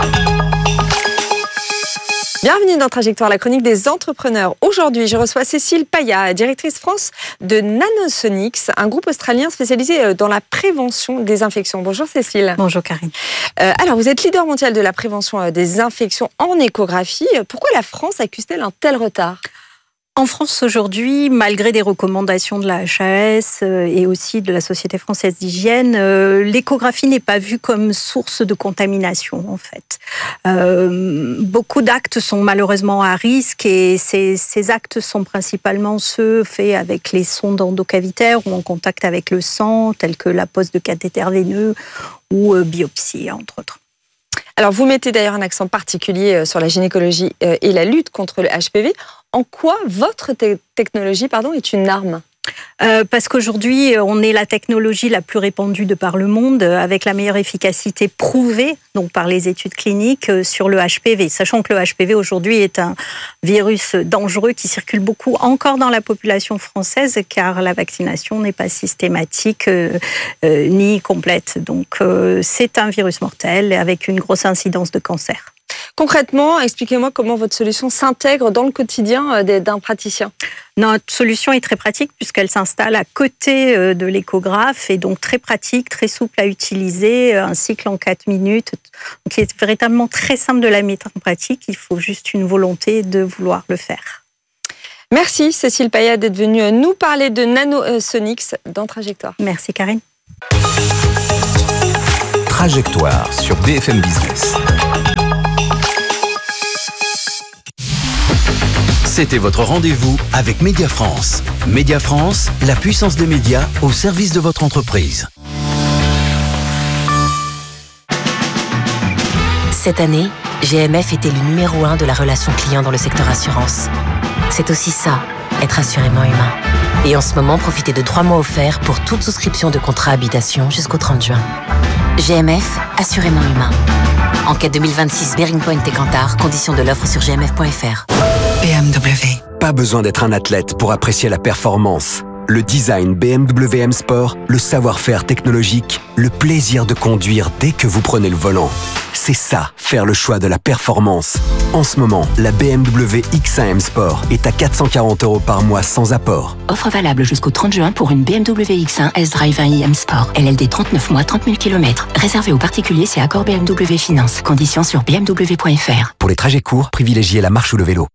Bienvenue dans Trajectoire, la chronique des entrepreneurs. Aujourd'hui, je reçois Cécile Paya, directrice France de Nanosonics, un groupe australien spécialisé dans la prévention des infections. Bonjour Cécile. Bonjour Karine. Euh, alors, vous êtes leader mondial de la prévention des infections en échographie. Pourquoi la France accuse-t-elle un tel retard ? En France aujourd'hui, malgré des recommandations de la H A S et aussi de la Société française d'hygiène, l'échographie n'est pas vue comme source de contamination en fait. Euh, beaucoup d'actes sont malheureusement à risque et ces, ces actes sont principalement ceux faits avec les sondes endocavitaires ou en contact avec le sang, tels que la pose de cathéter veineux ou euh, biopsie entre autres. Alors vous mettez d'ailleurs un accent particulier sur la gynécologie et la lutte contre le H P V. En quoi votre te- technologie pardon, est une arme ? Euh, parce qu'aujourd'hui, on est la technologie la plus répandue de par le monde, avec la meilleure efficacité prouvée donc par les études cliniques sur le H P V. Sachant que le H P V aujourd'hui est un virus dangereux qui circule beaucoup encore dans la population française, car la vaccination n'est pas systématique euh, euh, ni complète. Donc euh, c'est un virus mortel avec une grosse incidence de cancer. Concrètement, expliquez-moi comment votre solution s'intègre dans le quotidien d'un praticien. Notre solution est très pratique puisqu'elle s'installe à côté de l'échographe et donc très pratique, très souple à utiliser, un cycle en quatre minutes, qui est véritablement très simple de la mettre en pratique. Il faut juste une volonté de vouloir le faire. Merci Cécile Payat d'être venue nous parler de Nanosonics dans Trajectoire. Merci Karine. Trajectoire sur B F M Business. C'était votre rendez-vous avec Média France. Média France, la puissance des médias au service de votre entreprise. Cette année, G M F était le numéro un de la relation client dans le secteur assurance. C'est aussi ça, être assurément humain. Et en ce moment, profitez de trois mois offerts pour toute souscription de contrat habitation jusqu'au trente juin. G M F, assurément humain. Enquête deux mille vingt-six, Bearing Point et Kantar, conditions de l'offre sur g m f point f r. B M W. Pas besoin d'être un athlète pour apprécier la performance. Le design B M W M Sport, le savoir-faire technologique, le plaisir de conduire dès que vous prenez le volant. C'est ça, faire le choix de la performance. En ce moment, la B M W X un M Sport est à quatre cent quarante euros par mois sans apport. Offre valable jusqu'au trente juin pour une B M W X un S-Drive un i M Sport. L L D trente-neuf mois, trente mille kilomètres. Réservé aux particuliers, c'est accord B M W Finance. Conditions sur b m w point f r. Pour les trajets courts, privilégiez la marche ou le vélo.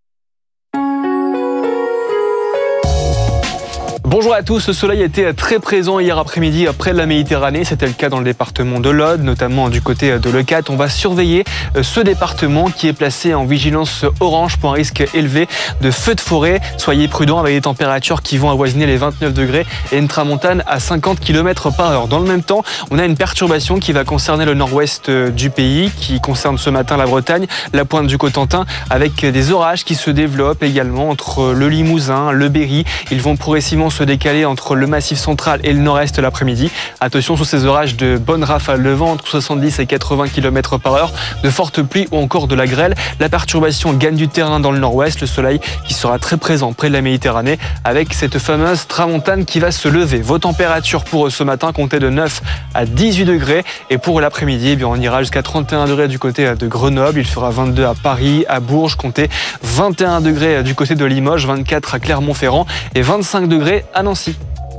Bonjour à tous, le soleil était très présent hier après-midi près de la Méditerranée. C'était le cas dans le département de l'Aude, notamment du côté de Leucate. On va surveiller ce département qui est placé en vigilance orange pour un risque élevé de feux de forêt. Soyez prudents avec des températures qui vont avoisiner les vingt-neuf degrés et une tramontane à cinquante kilomètres par heure. Dans le même temps, on a une perturbation qui va concerner le nord-ouest du pays, qui concerne ce matin la Bretagne, la pointe du Cotentin, avec des orages qui se développent également entre le Limousin, le Berry. Ils vont progressivement se décaler entre le Massif central et le nord-est l'après-midi. Attention sur ces orages de bonnes rafales de vent entre soixante-dix et quatre-vingts kilomètres par heure, de fortes pluies ou encore de la grêle. La perturbation gagne du terrain dans le nord-ouest, le soleil qui sera très présent près de la Méditerranée avec cette fameuse tramontane qui va se lever. Vos températures pour ce matin comptaient de neuf à dix-huit degrés et pour l'après-midi, eh bien, on ira jusqu'à trente et un degrés du côté de Grenoble. Il fera vingt-deux à Paris, à Bourges, comptez vingt et un degrés du côté de Limoges, vingt-quatre à Clermont-Ferrand et vingt-cinq degrés à Nancy.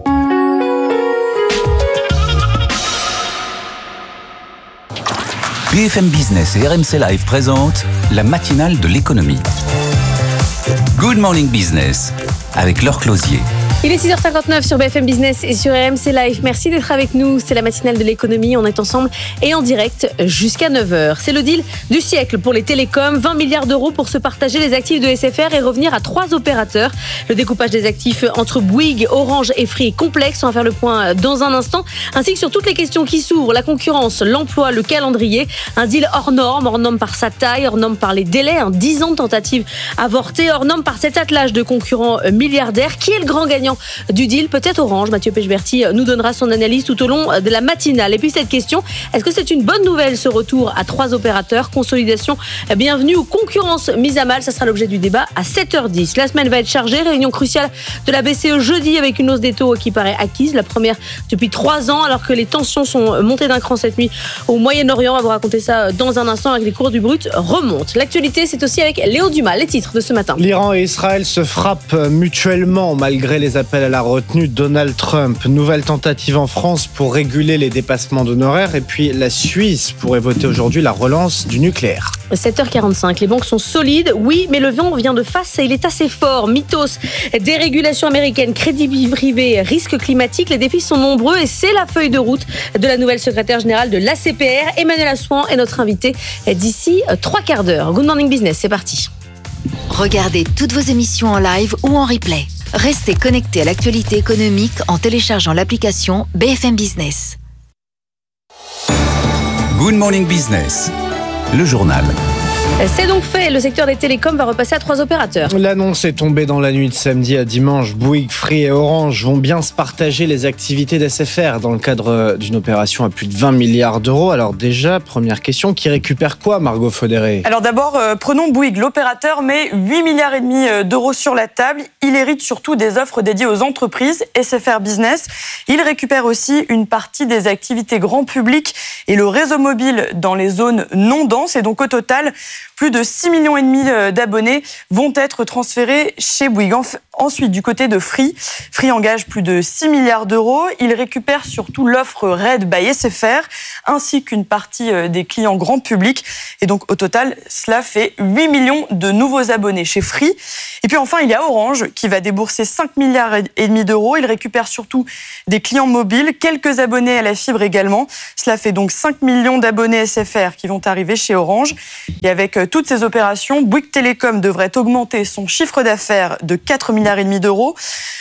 B F M Business et R M C Live présentent la matinale de l'économie. Good Morning Business avec Laure Closier. Il est six heures cinquante-neuf sur B F M Business et sur R M C Live. Merci d'être avec nous. C'est la matinale de l'économie. On est ensemble et en direct jusqu'à neuf heures. C'est le deal du siècle pour les télécoms. vingt milliards d'euros pour se partager les actifs de S F R et revenir à trois opérateurs. Le découpage des actifs entre Bouygues, Orange et Free est complexe. On va faire le point dans un instant. Ainsi que sur toutes les questions qui s'ouvrent. La concurrence, l'emploi, le calendrier. Un deal hors norme, hors norme par sa taille, hors norme par les délais. Un dix ans de tentative avortée, hors norme par cet attelage de concurrents milliardaires. Qui est le grand gagnant du deal? Peut-être Orange. Mathieu Pechberti nous donnera son analyse tout au long de la matinale. Et puis cette question, est-ce que c'est une bonne nouvelle ce retour à trois opérateurs? Consolidation, bienvenue ou concurrence mise à mal? Ça sera l'objet du débat à sept heures dix. La semaine va être chargée. Réunion cruciale de la B C E jeudi avec une hausse des taux qui paraît acquise. La première depuis trois ans alors que les tensions sont montées d'un cran cette nuit au Moyen-Orient. On va vous raconter ça dans un instant avec les cours du brut remontent. L'actualité, c'est aussi avec Léo Dumas. Les titres de ce matin. L'Iran et Israël se frappent mutuellement malgré les appels à la retenue Donald Trump. Nouvelle tentative en France pour réguler les dépassements d'honoraires. Et puis la Suisse pourrait voter aujourd'hui la relance du nucléaire. sept heures quarante-cinq, les banques sont solides, oui, mais le vent vient de face et il est assez fort. Mythos, dérégulation américaine, crédit privé, risque climatique, les défis sont nombreux et c'est la feuille de route de la nouvelle secrétaire générale de l'A C P R. Emmanuel Assouan est notre invité d'ici trois quarts d'heure. Good Morning Business, c'est parti. Regardez toutes vos émissions en live ou en replay. Restez connectés à l'actualité économique en téléchargeant l'application B F M Business. Good Morning Business, le journal. C'est donc fait, le secteur des télécoms va repasser à trois opérateurs. L'annonce est tombée dans la nuit de samedi à dimanche. Bouygues, Free et Orange vont bien se partager les activités d'S F R dans le cadre d'une opération à plus de vingt milliards d'euros. Alors déjà, première question, qui récupère quoi, Margot Faudéré ? Alors d'abord, euh, prenons Bouygues. L'opérateur met huit milliards et demi d'euros sur la table. Il hérite surtout des offres dédiées aux entreprises, S F R Business. Il récupère aussi une partie des activités grand public et le réseau mobile dans les zones non denses. Et donc au total, plus de six millions et demi d'abonnés vont être transférés chez Bouygues. Ensuite, du côté de Free, Free engage plus de six milliards d'euros. Il récupère surtout l'offre Red by S F R, ainsi qu'une partie des clients grand public. Et donc, au total, cela fait huit millions de nouveaux abonnés chez Free. Et puis enfin, il y a Orange qui va débourser cinq milliards et demi d'euros. Il récupère surtout des clients mobiles, quelques abonnés à la fibre également. Cela fait donc cinq millions d'abonnés S F R qui vont arriver chez Orange. Et avec toutes ces opérations, Bouygues Télécom devrait augmenter son chiffre d'affaires de quatre milliards et demi d'euros.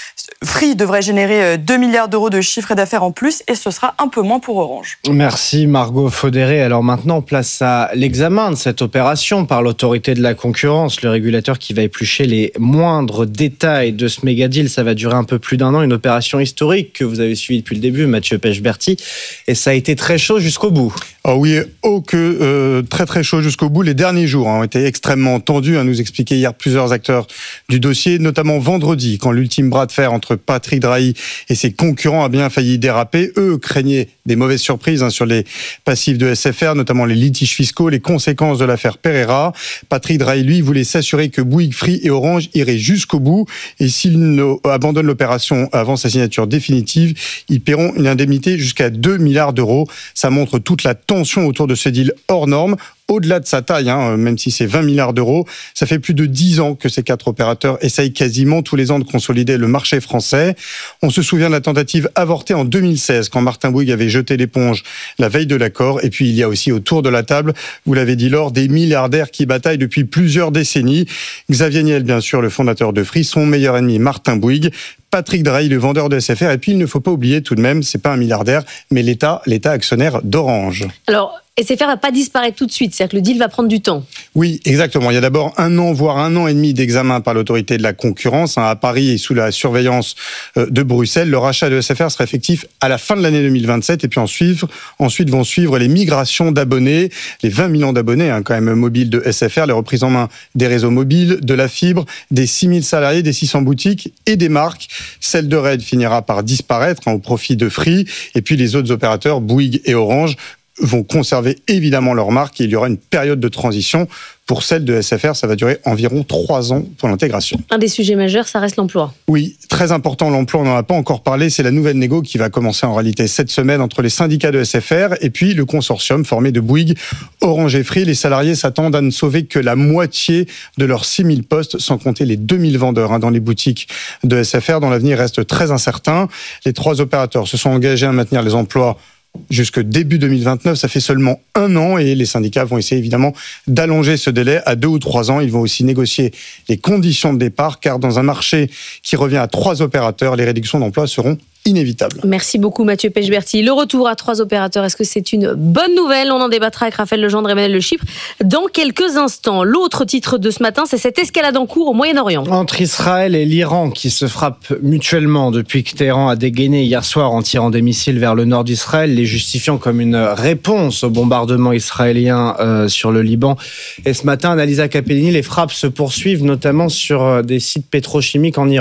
Free devrait générer deux milliards d'euros de chiffre d'affaires en plus et ce sera un peu moins pour Orange. Merci Margot Faudéré. Alors maintenant, place à l'examen de cette opération par l'autorité de la concurrence, le régulateur qui va éplucher les moindres détails de ce méga deal. Ça va durer un peu plus d'un an, une opération historique que vous avez suivie depuis le début, Mathieu Pechberti, et ça a été très chaud jusqu'au bout. Ah oui, oh que euh, très très chaud jusqu'au bout. Les derniers jours ont été extrêmement tendus, à nous expliquer hier plusieurs acteurs du dossier, notamment vendredi, quand l'ultime bras de fer entre Patrick Drahi et ses concurrents a bien failli déraper. Eux craignaient des mauvaises surprises hein, sur les passifs de S F R, notamment les litiges fiscaux, les conséquences de l'affaire Pereira. Patrick Drahi, lui, voulait s'assurer que Bouygues, Free et Orange iraient jusqu'au bout. Et s'ils abandonnent l'opération avant sa signature définitive, ils paieront une indemnité jusqu'à deux milliards d'euros. Ça montre toute la tension autour de ce deal hors norme. Au-delà de sa taille, hein, même si c'est vingt milliards d'euros, ça fait plus de dix ans que ces quatre opérateurs essayent quasiment tous les ans de consolider le marché français. On se souvient de la tentative avortée en deux mille seize, quand Martin Bouygues avait jeté l'éponge la veille de l'accord. Et puis il y a aussi autour de la table, vous l'avez dit Laure, des milliardaires qui bataillent depuis plusieurs décennies. Xavier Niel, bien sûr, le fondateur de Free, son meilleur ennemi Martin Bouygues, Patrick Drahi, le vendeur de S F R. Et puis il ne faut pas oublier tout de même, c'est pas un milliardaire, mais l'État, l'État actionnaire d'Orange. Alors, S F R va pas disparaître tout de suite, c'est-à-dire que le deal va prendre du temps. Oui, exactement. Il y a d'abord un an, voire un an et demi d'examen par l'autorité de la concurrence hein, à Paris et sous la surveillance de Bruxelles. Le rachat de S F R sera effectif à la fin de l'année deux mille vingt-sept et puis ensuite, ensuite vont suivre les migrations d'abonnés, les vingt millions d'abonnés hein, quand même mobiles de S F R, les reprises en main des réseaux mobiles, de la fibre, des six mille salariés, des six cents boutiques et des marques. Celle de Red finira par disparaître hein, au profit de Free et puis les autres opérateurs, Bouygues et Orange, vont conserver évidemment leur marque et il y aura une période de transition. Pour celle de S F R, ça va durer environ trois ans pour l'intégration. Un des sujets majeurs, ça reste l'emploi. Oui, très important l'emploi, on n'en a pas encore parlé, c'est la nouvelle négo qui va commencer en réalité cette semaine entre les syndicats de S F R et puis le consortium formé de Bouygues, Orange et Free. Les salariés s'attendent à ne sauver que la moitié de leurs six mille postes, sans compter les deux mille vendeurs hein, dans les boutiques de S F R, dont l'avenir reste très incertain. Les trois opérateurs se sont engagés à maintenir les emplois jusque début deux mille vingt-neuf, ça fait seulement un an et les syndicats vont essayer évidemment d'allonger ce délai à deux ou trois ans. Ils vont aussi négocier les conditions de départ car dans un marché qui revient à trois opérateurs, les réductions d'emplois seront inévitable. Merci beaucoup Mathieu Pechberti. Le retour à trois opérateurs, est-ce que c'est une bonne nouvelle ? On en débattra avec Raphaël Legendre et Emmanuel Le Chypre dans quelques instants. L'autre titre de ce matin, c'est cette escalade en cours au Moyen-Orient. Entre Israël et l'Iran qui se frappent mutuellement depuis que Téhéran a dégainé hier soir en tirant des missiles vers le nord d'Israël, les justifiant comme une réponse au bombardement israélien euh, sur le Liban. Et ce matin, Annalisa Capellini, les frappes se poursuivent notamment sur des sites pétrochimiques en Iran.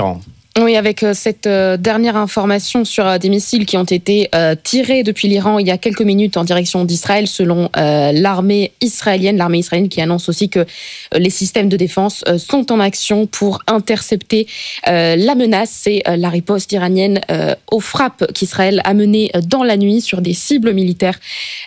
Oui, avec cette dernière information sur des missiles qui ont été tirés depuis l'Iran il y a quelques minutes en direction d'Israël, selon l'armée israélienne. L'armée israélienne qui annonce aussi que les systèmes de défense sont en action pour intercepter la menace. C'est la riposte iranienne aux frappes qu'Israël a menées dans la nuit sur des cibles militaires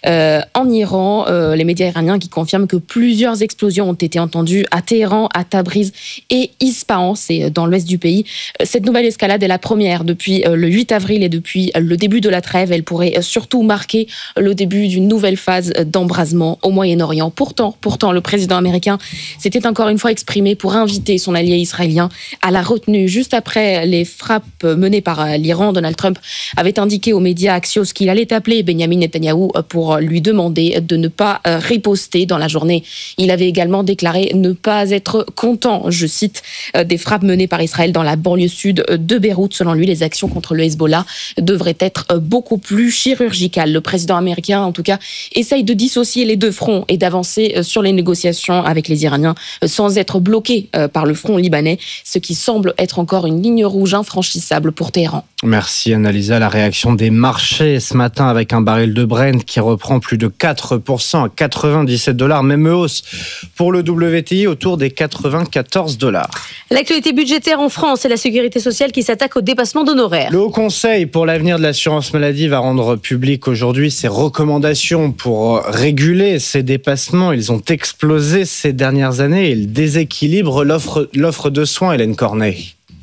en Iran. Les médias iraniens qui confirment que plusieurs explosions ont été entendues à Téhéran, à Tabriz et Ispahan, c'est dans l'ouest du pays. Cette nouvelle escalade est la première depuis le huit avril et depuis le début de la trêve. Elle pourrait surtout marquer le début d'une nouvelle phase d'embrasement au Moyen-Orient. Pourtant, pourtant, le président américain s'était encore une fois exprimé pour inviter son allié israélien à la retenue. Juste après les frappes menées par l'Iran, Donald Trump avait indiqué aux médias Axios qu'il allait appeler Benyamin Netanyahou pour lui demander de ne pas riposter dans la journée. Il avait également déclaré ne pas être content, je cite, des frappes menées par Israël dans la banlieue sud de Beyrouth. Selon lui, les actions contre le Hezbollah devraient être beaucoup plus chirurgicales. Le président américain, en tout cas, essaye de dissocier les deux fronts et d'avancer sur les négociations avec les Iraniens sans être bloqué par le front libanais, ce qui semble être encore une ligne rouge infranchissable pour Téhéran. Merci Annalisa. La réaction des marchés ce matin avec un baril de Brent qui reprend plus de quatre pour cent à quatre-vingt-dix-sept dollars, même hausse pour le W T I autour des quatre-vingt-quatorze dollars. L'actualité budgétaire en France et la sécurité sociale qui s'attaque au dépassement d'honoraires. Le Haut Conseil pour l'avenir de l'assurance maladie va rendre public aujourd'hui ses recommandations pour réguler ces dépassements. Ils ont explosé ces dernières années et ils déséquilibrent l'offre, l'offre de soins, Hélène Cornet.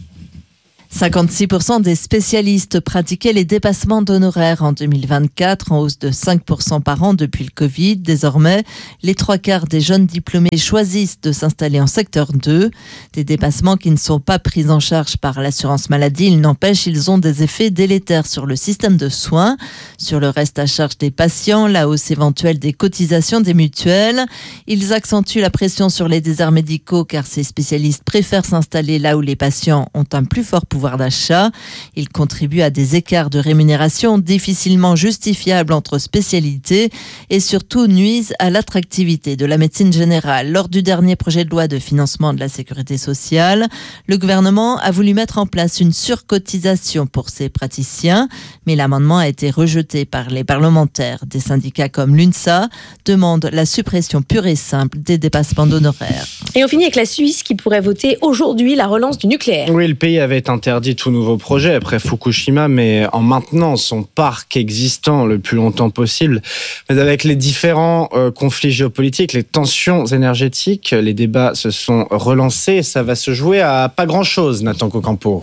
cinquante-six pour cent des spécialistes pratiquaient les dépassements d'honoraires en deux mille vingt-quatre, en hausse de cinq pour cent par an depuis le Covid. Désormais, les trois quarts des jeunes diplômés choisissent de s'installer en secteur deux. Des dépassements qui ne sont pas pris en charge par l'assurance maladie. Il n'empêche, ils ont des effets délétères sur le système de soins. Sur le reste à charge des patients, la hausse éventuelle des cotisations des mutuelles. Ils accentuent la pression sur les déserts médicaux car ces spécialistes préfèrent s'installer là où les patients ont un plus fort pouvoir d'achat. Ils contribuent à des écarts de rémunération difficilement justifiables entre spécialités et surtout nuisent à l'attractivité de la médecine générale. Lors du dernier projet de loi de financement de la sécurité sociale, le gouvernement a voulu mettre en place une surcotisation pour ces praticiens, mais l'amendement a été rejeté par les parlementaires. Des syndicats comme l'UNSA demandent la suppression pure et simple des dépassements d'honoraires. Et on finit avec la Suisse qui pourrait voter aujourd'hui la relance du nucléaire. Oui, le pays avait interdit tout nouveau projet après Fukushima, mais en maintenant son parc existant le plus longtemps possible. Mais avec les différents euh, conflits géopolitiques, les tensions énergétiques, les débats se sont relancés. Ça va se jouer à pas grand-chose, Nathan Cocampo.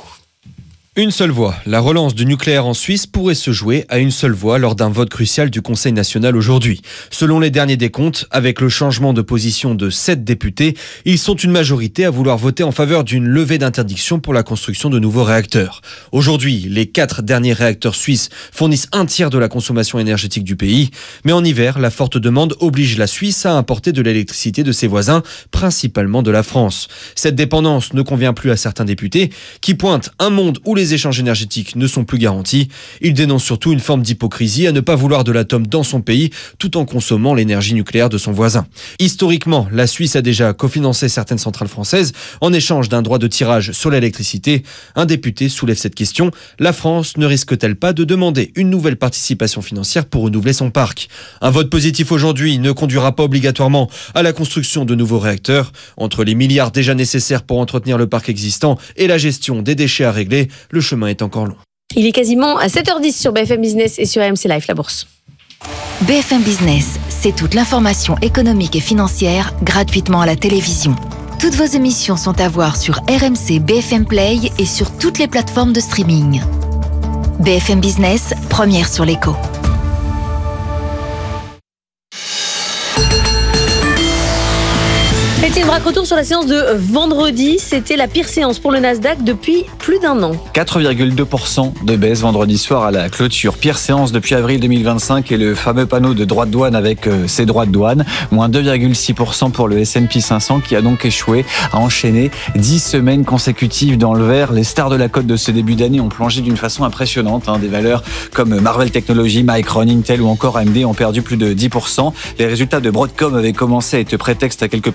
Une seule voix. La relance du nucléaire en Suisse pourrait se jouer à une seule voix lors d'un vote crucial du Conseil national aujourd'hui. Selon les derniers décomptes, avec le changement de position de sept députés, ils sont une majorité à vouloir voter en faveur d'une levée d'interdiction pour la construction de nouveaux réacteurs. Aujourd'hui, les quatre derniers réacteurs suisses fournissent un tiers de la consommation énergétique du pays. Mais en hiver, la forte demande oblige la Suisse à importer de l'électricité de ses voisins, principalement de la France. Cette dépendance ne convient plus à certains députés qui pointent un monde où les Les échanges énergétiques ne sont plus garantis. Il dénonce surtout une forme d'hypocrisie à ne pas vouloir de l'atome dans son pays tout en consommant l'énergie nucléaire de son voisin. Historiquement, la Suisse a déjà cofinancé certaines centrales françaises en échange d'un droit de tirage sur l'électricité. Un député soulève cette question. La France ne risque-t-elle pas de demander une nouvelle participation financière pour renouveler son parc ? Un vote positif aujourd'hui ne conduira pas obligatoirement à la construction de nouveaux réacteurs. Entre les milliards déjà nécessaires pour entretenir le parc existant et la gestion des déchets à régler, le chemin est encore long. Il est quasiment à sept heures dix sur B F M Business et sur R M C Live, la bourse. B F M Business, c'est toute l'information économique et financière gratuitement à la télévision. Toutes vos émissions sont à voir sur R M C B F M Play et sur toutes les plateformes de streaming. B F M Business, première sur l'écho. Étienne Braque, retour sur la séance de vendredi. C'était la pire séance pour le Nasdaq depuis plus d'un an. quatre virgule deux pour cent de baisse vendredi soir à la clôture. Pire séance depuis avril deux mille vingt-cinq et le fameux panneau de droits de douane avec euh, ses droits de douane. Moins deux virgule six pour cent pour le S and P cinq cents qui a donc échoué à enchaîner dix semaines consécutives dans le vert. Les stars de la cote de ce début d'année ont plongé d'une façon impressionnante. Hein. Des valeurs comme Marvell Technologies, Micron, Intel ou encore A M D ont perdu plus de dix pour cent. Les résultats de Broadcom avaient commencé à être prétexte à quelques prises de bénéfices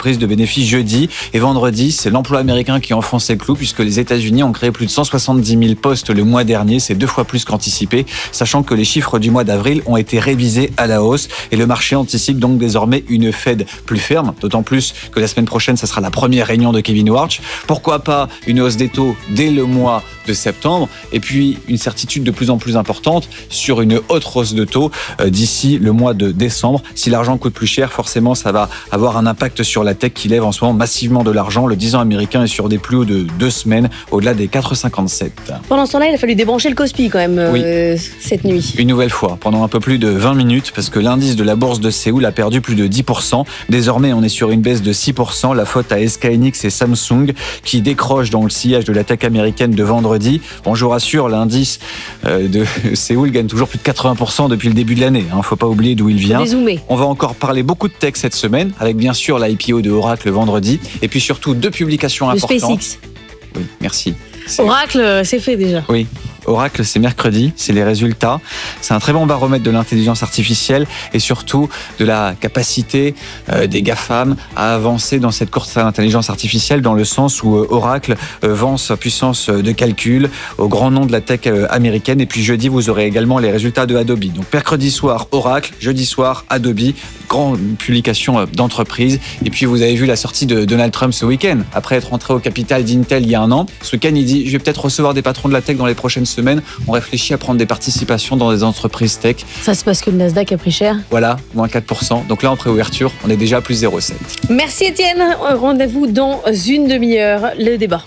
bénéfices jeudi. Et vendredi, c'est l'emploi américain qui enfonce ses clous puisque les États-Unis ont créé plus de cent soixante-dix mille postes le mois dernier. C'est deux fois plus qu'anticipé, sachant que les chiffres du mois d'avril ont été révisés à la hausse. Et le marché anticipe donc désormais une Fed plus ferme, d'autant plus que la semaine prochaine, ça sera la première réunion de Kevin Warsh. Pourquoi pas une hausse des taux dès le mois de septembre, et puis une certitude de plus en plus importante sur une autre hausse de taux euh, d'ici le mois de décembre. Si l'argent coûte plus cher, forcément ça va avoir un impact sur la tech qui lève en ce moment massivement de l'argent. Le dix ans américain est sur des plus hauts de deux semaines, au-delà des quatre virgule cinquante-sept. Pendant ce temps-là, il a fallu débrancher le Kospi quand même euh, oui. cette nuit. Une nouvelle fois, pendant un peu plus de vingt minutes, parce que l'indice de la bourse de Séoul a perdu plus de dix pour cent. Désormais, on est sur une baisse de six pour cent. La faute à S K Hynix et Samsung qui décrochent dans le sillage de la tech américaine de vendredi. Bon, je vous rassure, l'indice de Séoul gagne toujours plus de quatre-vingts pour cent depuis le début de l'année. Il ne faut pas oublier d'où il vient. On va encore parler beaucoup de tech cette semaine, avec bien sûr l'I P O de Oracle vendredi, et puis surtout deux publications le importantes. SpaceX. Oui, merci. Oracle, c'est fait déjà. Oui. Oracle, c'est mercredi, c'est les résultats. C'est un très bon baromètre de l'intelligence artificielle et surtout de la capacité euh, des GAFAM à avancer dans cette course à l'intelligence artificielle, dans le sens où euh, Oracle euh, vend sa puissance de calcul au grand nom de la tech euh, américaine. Et puis jeudi, vous aurez également les résultats de Adobe. Donc mercredi soir, Oracle, jeudi soir, Adobe, grande publication euh, d'entreprise. Et puis vous avez vu la sortie de Donald Trump ce week-end. Après être rentré au capital d'Intel il y a un an, ce week-end, il dit « Je vais peut-être recevoir des patrons de la tech dans les prochaines semaine, on réfléchit à prendre des participations dans des entreprises tech. » Ça, c'est parce que le Nasdaq a pris cher. Voilà, moins quatre pour cent. Donc là, en préouverture, on est déjà à plus zéro virgule sept. Merci Étienne. Rendez-vous dans une demi-heure. Le débat.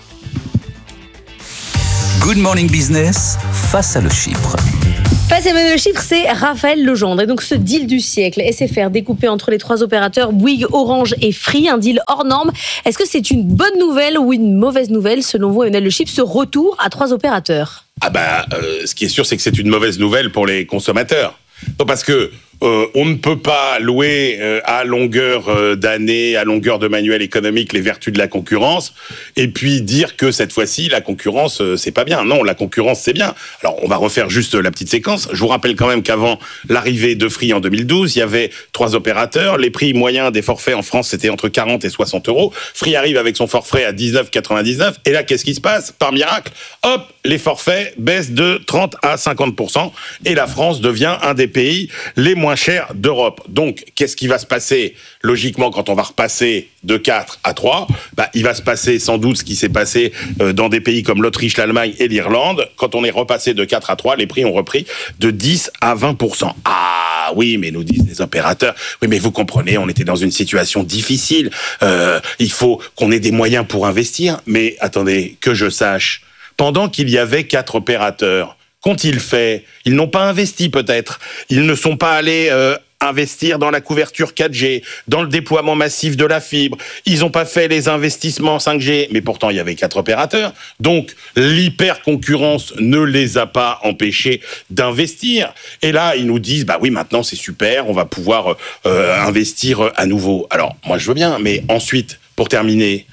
Good Morning Business, face à le Chypre. Face à le chiffre, c'est Raphaël Legendre. Et donc ce deal du siècle, S F R découpé entre les trois opérateurs Bouygues, Orange et Free, un deal hors norme. Est-ce que c'est une bonne nouvelle ou une mauvaise nouvelle selon vous, Emmanuel Le Chypre, ce retour à trois opérateurs? Ah bah, euh, ce qui est sûr, c'est que c'est une mauvaise nouvelle pour les consommateurs. Non, parce que Euh, on ne peut pas louer euh, à longueur euh, d'année, à longueur de manuel économique les vertus de la concurrence et puis dire que cette fois-ci la concurrence euh, c'est pas bien. Non, la concurrence c'est bien. Alors on va refaire juste la petite séquence. Je vous rappelle quand même qu'avant l'arrivée de Free en deux mille douze, il y avait trois opérateurs. Les prix moyens des forfaits en France c'était entre quarante et soixante euros. Free arrive avec son forfait à dix-neuf quatre-vingt-dix-neuf et là qu'est-ce qui se passe? Par miracle, hop, les forfaits baissent de trente à cinquante pour cent et la France devient un des pays les moins cher d'Europe. Donc, qu'est-ce qui va se passer logiquement quand on va repasser de quatre à trois? Bah, il va se passer sans doute ce qui s'est passé euh, dans des pays comme l'Autriche, l'Allemagne et l'Irlande. Quand on est repassé de quatre à trois, les prix ont repris de dix à vingt pour cent. Ah oui, mais nous disent les opérateurs, oui mais vous comprenez, on était dans une situation difficile. Euh, il faut qu'on ait des moyens pour investir. Mais attendez, que je sache, pendant qu'il y avait quatre opérateurs, qu'ont-ils fait? Ils n'ont pas investi peut-être. Ils ne sont pas allés euh, investir dans la couverture quatre G, dans le déploiement massif de la fibre. Ils n'ont pas fait les investissements cinq G. Mais pourtant, il y avait quatre opérateurs. Donc, l'hyper-concurrence ne les a pas empêchés d'investir. Et là, ils nous disent, bah oui, maintenant, c'est super, on va pouvoir euh, investir à nouveau. Alors, moi, je veux bien. Mais ensuite, pour terminer,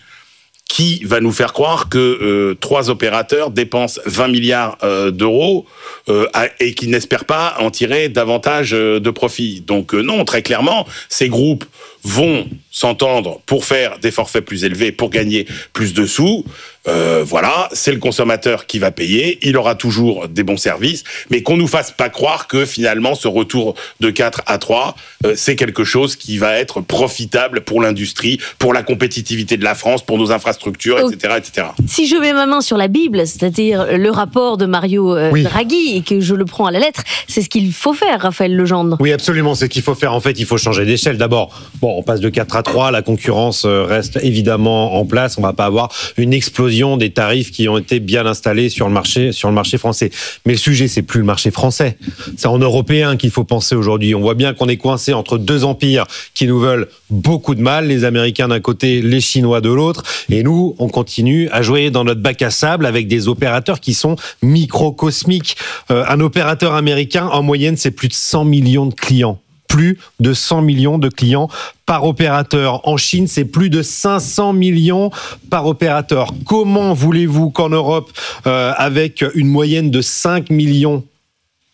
qui va nous faire croire que euh, trois opérateurs dépensent vingt milliards euh, d'euros euh, et qui n'espèrent pas en tirer davantage euh, de profit? Donc euh, non, très clairement, ces groupes vont s'entendre pour faire des forfaits plus élevés, pour gagner plus de sous. Euh, voilà, c'est le consommateur qui va payer. Il aura toujours des bons services, mais qu'on nous fasse pas croire que finalement ce retour de quatre à trois, euh, c'est quelque chose qui va être profitable pour l'industrie, pour la compétitivité de la France, pour nos infrastructures, et cetera, et cetera. Si je mets ma main sur la Bible, c'est-à-dire le rapport de Mario euh, oui. Draghi, et que je le prends à la lettre, c'est ce qu'il faut faire, Raphaël Legendre. Oui, absolument, c'est ce qu'il faut faire. En fait, il faut changer d'échelle. D'abord, bon, on passe de quatre à trois, la concurrence reste évidemment en place. On va pas avoir une explosion des tarifs qui ont été bien installés sur le marché, sur le marché français. Mais le sujet, c'est plus le marché français. C'est en européen qu'il faut penser aujourd'hui. On voit bien qu'on est coincé entre deux empires qui nous veulent beaucoup de mal. Les Américains d'un côté, les Chinois de l'autre. Et nous, on continue à jouer dans notre bac à sable avec des opérateurs qui sont microcosmiques. Euh, un opérateur américain, en moyenne, c'est plus de cent millions de clients. Plus de cent millions de clients par opérateur. En Chine, c'est plus de cinq cents millions par opérateur. Comment voulez-vous qu'en Europe, euh, avec une moyenne de cinq millions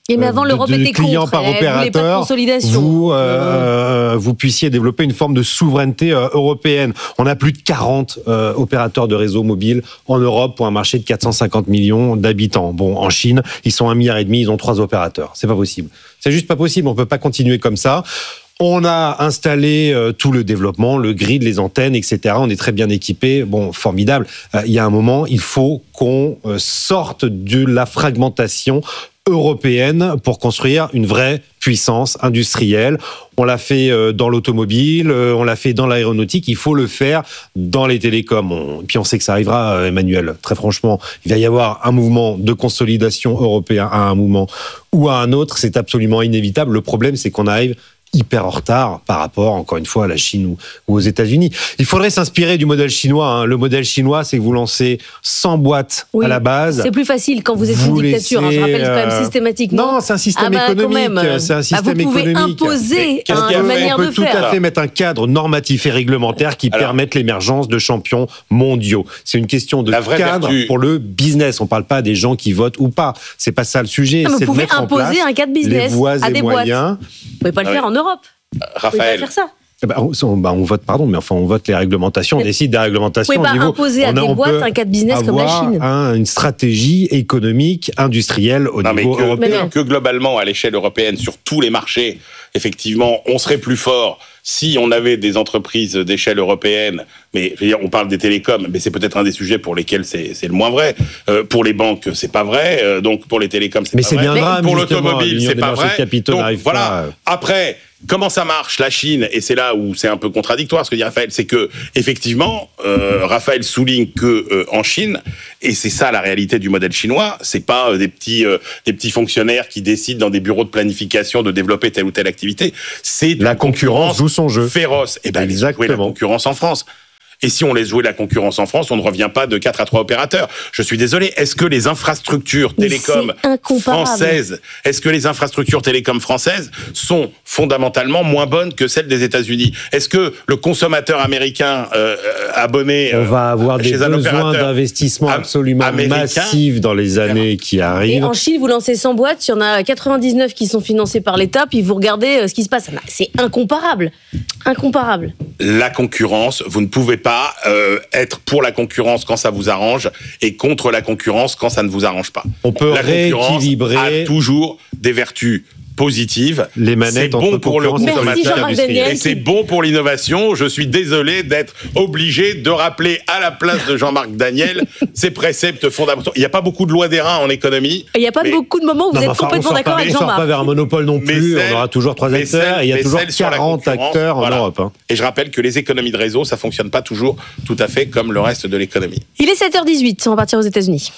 Et mais avant, de, l'Europe de était clients contre, par elle voulait pas de opérateur, consolidation. vous, euh, vous puissiez développer une forme de souveraineté euh, européenne. On a plus de quarante euh, opérateurs de réseaux mobiles en Europe pour un marché de quatre cent cinquante millions d'habitants. Bon, en Chine, ils sont un milliard et demi, ils ont trois opérateurs. C'est pas possible. C'est juste pas possible. On peut pas continuer comme ça. On a installé euh, tout le développement, le grid, les antennes, et cetera. On est très bien équipés. Bon, formidable. Euh, il y a un moment, il faut qu'on euh, sorte de la fragmentation européenne pour construire une vraie puissance industrielle. On l'a fait euh, dans l'automobile, euh, on l'a fait dans l'aéronautique. Il faut le faire dans les télécoms. On, puis on sait que ça arrivera, euh, Emmanuel. Très franchement, il va y avoir un mouvement de consolidation européen à un moment ou à un autre. C'est absolument inévitable. Le problème, c'est qu'on arrive hyper en retard par rapport, encore une fois, à la Chine ou, ou aux États-Unis. Il faudrait s'inspirer du modèle chinois. Hein. Le modèle chinois, c'est que vous lancez cent boîtes oui, à la base. C'est plus facile quand vous êtes vous une dictature. Laissez, hein, je rappelle quand même systématiquement. Non, c'est un système ah bah, économique. C'est un système bah, vous pouvez économique. imposer une manière de faire. On peut tout à fait mettre un cadre normatif et réglementaire qui Alors, permette l'émergence de champions mondiaux. C'est une question de cadre vertu. Pour le business. On ne parle pas des gens qui votent ou pas. C'est pas ça le sujet. Non, c'est vous de pouvez mettre imposer en place un cadre business les voies à et des moyens. boîtes. Vous ne pouvez pas le faire en Europe. Raphaël. Faire ça. Bah, on, bah, on vote, pardon, mais enfin, on vote les réglementations, on décide des réglementations. Vous pouvez pas imposer à on a, des boîtes un cadre business comme la Chine. Un, une stratégie économique, industrielle au non, niveau mais que, européen. Que globalement, à l'échelle européenne, sur tous les marchés, effectivement, on serait plus fort si on avait des entreprises d'échelle européenne. Mais je veux dire, on parle des télécoms, mais c'est peut-être un des sujets pour lesquels c'est, c'est le moins vrai. Euh, pour les banques, c'est pas vrai. Euh, donc pour les télécoms, c'est mais pas c'est vrai. Bien grave, pour l'automobile, c'est pas vrai. Donc voilà. Pas... Après. Comment ça marche, la Chine, et c'est là où c'est un peu contradictoire ce que dit Raphaël, c'est que effectivement, euh, Raphaël souligne que euh, en Chine, et c'est ça la réalité du modèle chinois, c'est pas euh, des petits euh, des petits fonctionnaires qui décident dans des bureaux de planification de développer telle ou telle activité, c'est la concurrence joue son jeu féroce. Et ben exactement la concurrence en France. Et si on laisse jouer la concurrence en France, on ne revient pas de quatre à trois opérateurs. Je suis désolé, est-ce que les infrastructures télécoms françaises, est-ce que les infrastructures télécoms françaises sont fondamentalement moins bonnes que celles des États-Unis? Est-ce que le consommateur américain euh, abonné on va avoir euh, des chez un besoins d'investissement absolument massifs dans les années qui arrivent? Et en Chine, vous lancez cent boîtes, il y en a quatre-vingt-dix-neuf qui sont financées par l'État, puis vous regardez ce qui se passe. C'est incomparable. Incomparable. La concurrence, vous ne pouvez pas Euh, être pour la concurrence quand ça vous arrange et contre la concurrence quand ça ne vous arrange pas. On peut la rééquilibrer. A toujours des vertus positives. Les manettes c'est bon pour le consommateur Daniel, et c'est bon pour l'innovation. Je suis désolé d'être obligé de rappeler à la place de Jean-Marc Daniel ces préceptes fondamentaux. Il n'y a pas beaucoup de lois d'airain en économie. Il n'y a pas mais... beaucoup de moments où vous non, êtes enfin, complètement d'accord avec Jean-Marc. On ne sort pas vers un monopole non plus. Celle, on aura toujours trois acteurs celle, et il y a toujours quarante acteurs en voilà. Europe. Hein. Et je rappelle que les économies de réseau, ça ne fonctionne pas toujours tout à fait comme le reste de l'économie. Il est sept heures dix-huit, on va partir aux États-Unis.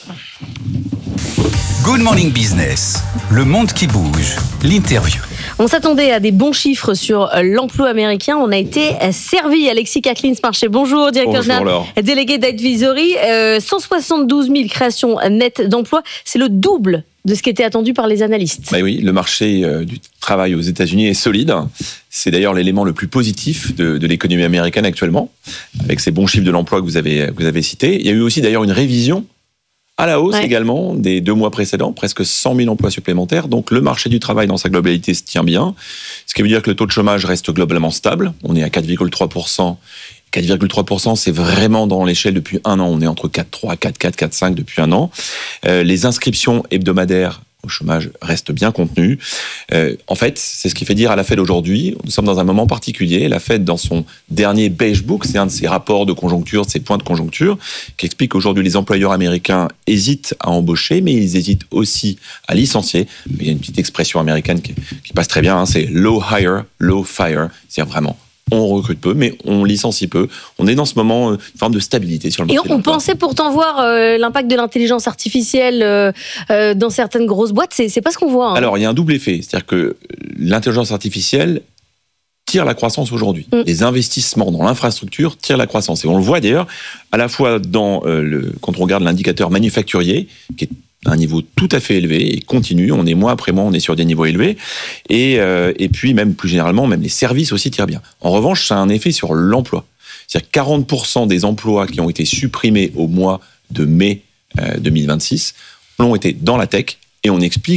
Good Morning Business, le monde qui bouge, l'interview. On s'attendait à des bons chiffres sur l'emploi américain. On a été servi. Alexis Kaklins-Marché, bonjour, directeur général délégué d'Advisory. Euh, cent soixante-douze mille créations nettes d'emplois. C'est le double de ce qui était attendu par les analystes. Bah oui, le marché euh, du travail aux États-Unis est solide. C'est d'ailleurs l'élément le plus positif de, de l'économie américaine actuellement, avec ces bons chiffres de l'emploi que vous avez, que vous avez cités. Il y a eu aussi d'ailleurs une révision à la hausse ouais. également des deux mois précédents, presque cent mille emplois supplémentaires. Donc le marché du travail dans sa globalité se tient bien, ce qui veut dire que le taux de chômage reste globalement stable. On est à quatre virgule trois pour cent. quatre virgule trois pour cent, c'est vraiment dans l'échelle depuis un an. On est entre quatre virgule trois, quatre virgule quatre, quatre virgule cinq depuis un an. Euh, les inscriptions hebdomadaires au chômage restent bien contenues. Euh, en fait, c'est ce qui fait dire à la Fed aujourd'hui, nous sommes dans un moment particulier. La Fed, dans son dernier Beige Book, c'est un de ses rapports de conjoncture, de ses points de conjoncture, qui explique qu'aujourd'hui les employeurs américains hésitent à embaucher, mais ils hésitent aussi à licencier. Il y a une petite expression américaine qui, qui passe très bien, hein, c'est low hire, low fire. C'est-à-dire vraiment, on recrute peu, mais on licencie peu. On est dans ce moment, une forme de stabilité sur le marché. Et on, on pensait pourtant voir euh, l'impact de l'intelligence artificielle euh, euh, dans certaines grosses boîtes. C'est, c'est pas ce qu'on voit. Hein. Alors, il y a un double effet. C'est-à-dire que l'intelligence artificielle tire la croissance aujourd'hui. Mm. Les investissements dans l'infrastructure tirent la croissance. Et on le voit d'ailleurs, à la fois dans euh, le, quand on regarde l'indicateur manufacturier, qui est un niveau tout à fait élevé et continue. On est mois après mois, on est sur des niveaux élevés. Et, euh, et puis, même plus généralement, même les services aussi tirent bien. En revanche, ça a un effet sur l'emploi. C'est-à-dire que quarante pour cent des emplois qui ont été supprimés au mois de mai euh, deux mille vingt-six l'ont été dans la tech. Et on explique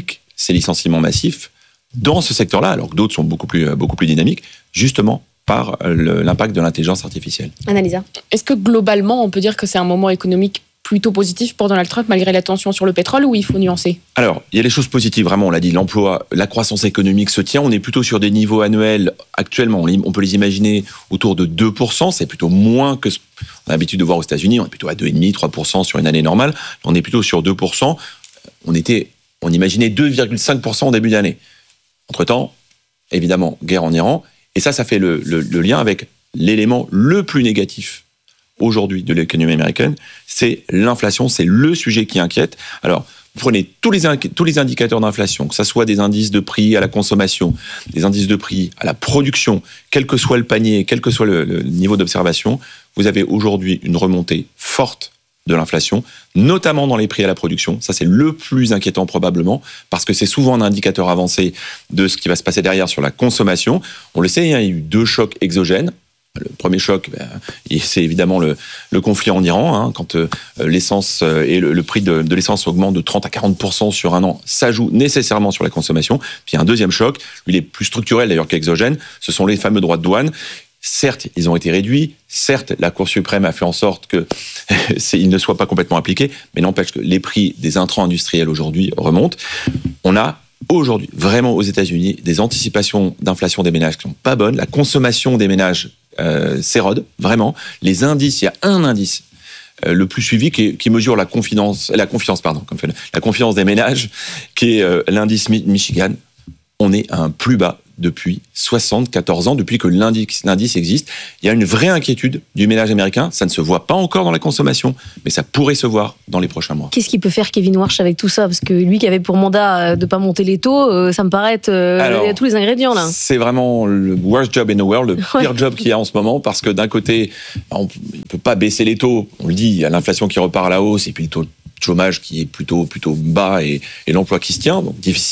ces licenciements massifs dans ce secteur-là, alors que d'autres sont beaucoup plus, beaucoup plus dynamiques, justement par le, l'impact de l'intelligence artificielle. Annalisa. Est-ce que globalement, on peut dire que c'est un moment économique plutôt positif pour Donald Trump, malgré la tension sur le pétrole, ou il faut nuancer ? Alors, il y a des choses positives, vraiment, on l'a dit, l'emploi, la croissance économique se tient, on est plutôt sur des niveaux annuels, actuellement, on peut les imaginer autour de deux pour cent, c'est plutôt moins que ce qu'on a l'habitude de voir aux États-Unis, on est plutôt à deux virgule cinq trois pour cent sur une année normale, on est plutôt sur deux pour cent, on, était, on imaginait deux virgule cinq pour cent au début d'année. Entre-temps, évidemment, guerre en Iran, et ça, ça fait le, le, le lien avec l'élément le plus négatif aujourd'hui de l'économie américaine, c'est l'inflation, c'est le sujet qui inquiète. Alors, vous prenez tous les, tous les indicateurs d'inflation, que ce soit des indices de prix à la consommation, des indices de prix à la production, quel que soit le panier, quel que soit le, le niveau d'observation, vous avez aujourd'hui une remontée forte de l'inflation, notamment dans les prix à la production. Ça, c'est le plus inquiétant probablement, parce que c'est souvent un indicateur avancé de ce qui va se passer derrière sur la consommation. On le sait, hein, il y a eu deux chocs exogènes. Le premier choc, ben, c'est évidemment le, le conflit en Iran. Hein, quand euh, l'essence et le, le prix de, de l'essence augmente de trente à quarante pour cent sur un an, ça joue nécessairement sur la consommation. Puis un deuxième choc, lui, il est plus structurel d'ailleurs qu'exogène, ce sont les fameux droits de douane. Certes, ils ont été réduits. Certes, la Cour suprême a fait en sorte que ils ne soient pas complètement appliqués, mais n'empêche que les prix des intrants industriels aujourd'hui remontent. On a aujourd'hui, vraiment aux États-Unis, des anticipations d'inflation des ménages qui sont pas bonnes. La consommation des ménages euh, s'érode, vraiment. Les indices, il y a un indice euh, le plus suivi qui, qui mesure la confiance, la confiance, pardon, comme fait, la confiance des ménages, qui est euh, l'indice Michigan. On est à un plus bas depuis soixante-quatorze ans, depuis que l'indice, l'indice existe. Il y a une vraie inquiétude du ménage américain. Ça ne se voit pas encore dans la consommation, mais ça pourrait se voir dans les prochains mois. Qu'est-ce qu'il peut faire Kevin Warsh avec tout ça ? Parce que lui qui avait pour mandat de ne pas monter les taux, ça me paraît être... Alors, il y a tous les ingrédients là. C'est vraiment le worst job in the world, le pire ouais. job qu'il y a en ce moment, parce que d'un côté, on ne peut pas baisser les taux. On le dit, il y a l'inflation qui repart à la hausse, et puis le taux de chômage qui est plutôt, plutôt bas, et, et l'emploi qui se tient. Donc difficile.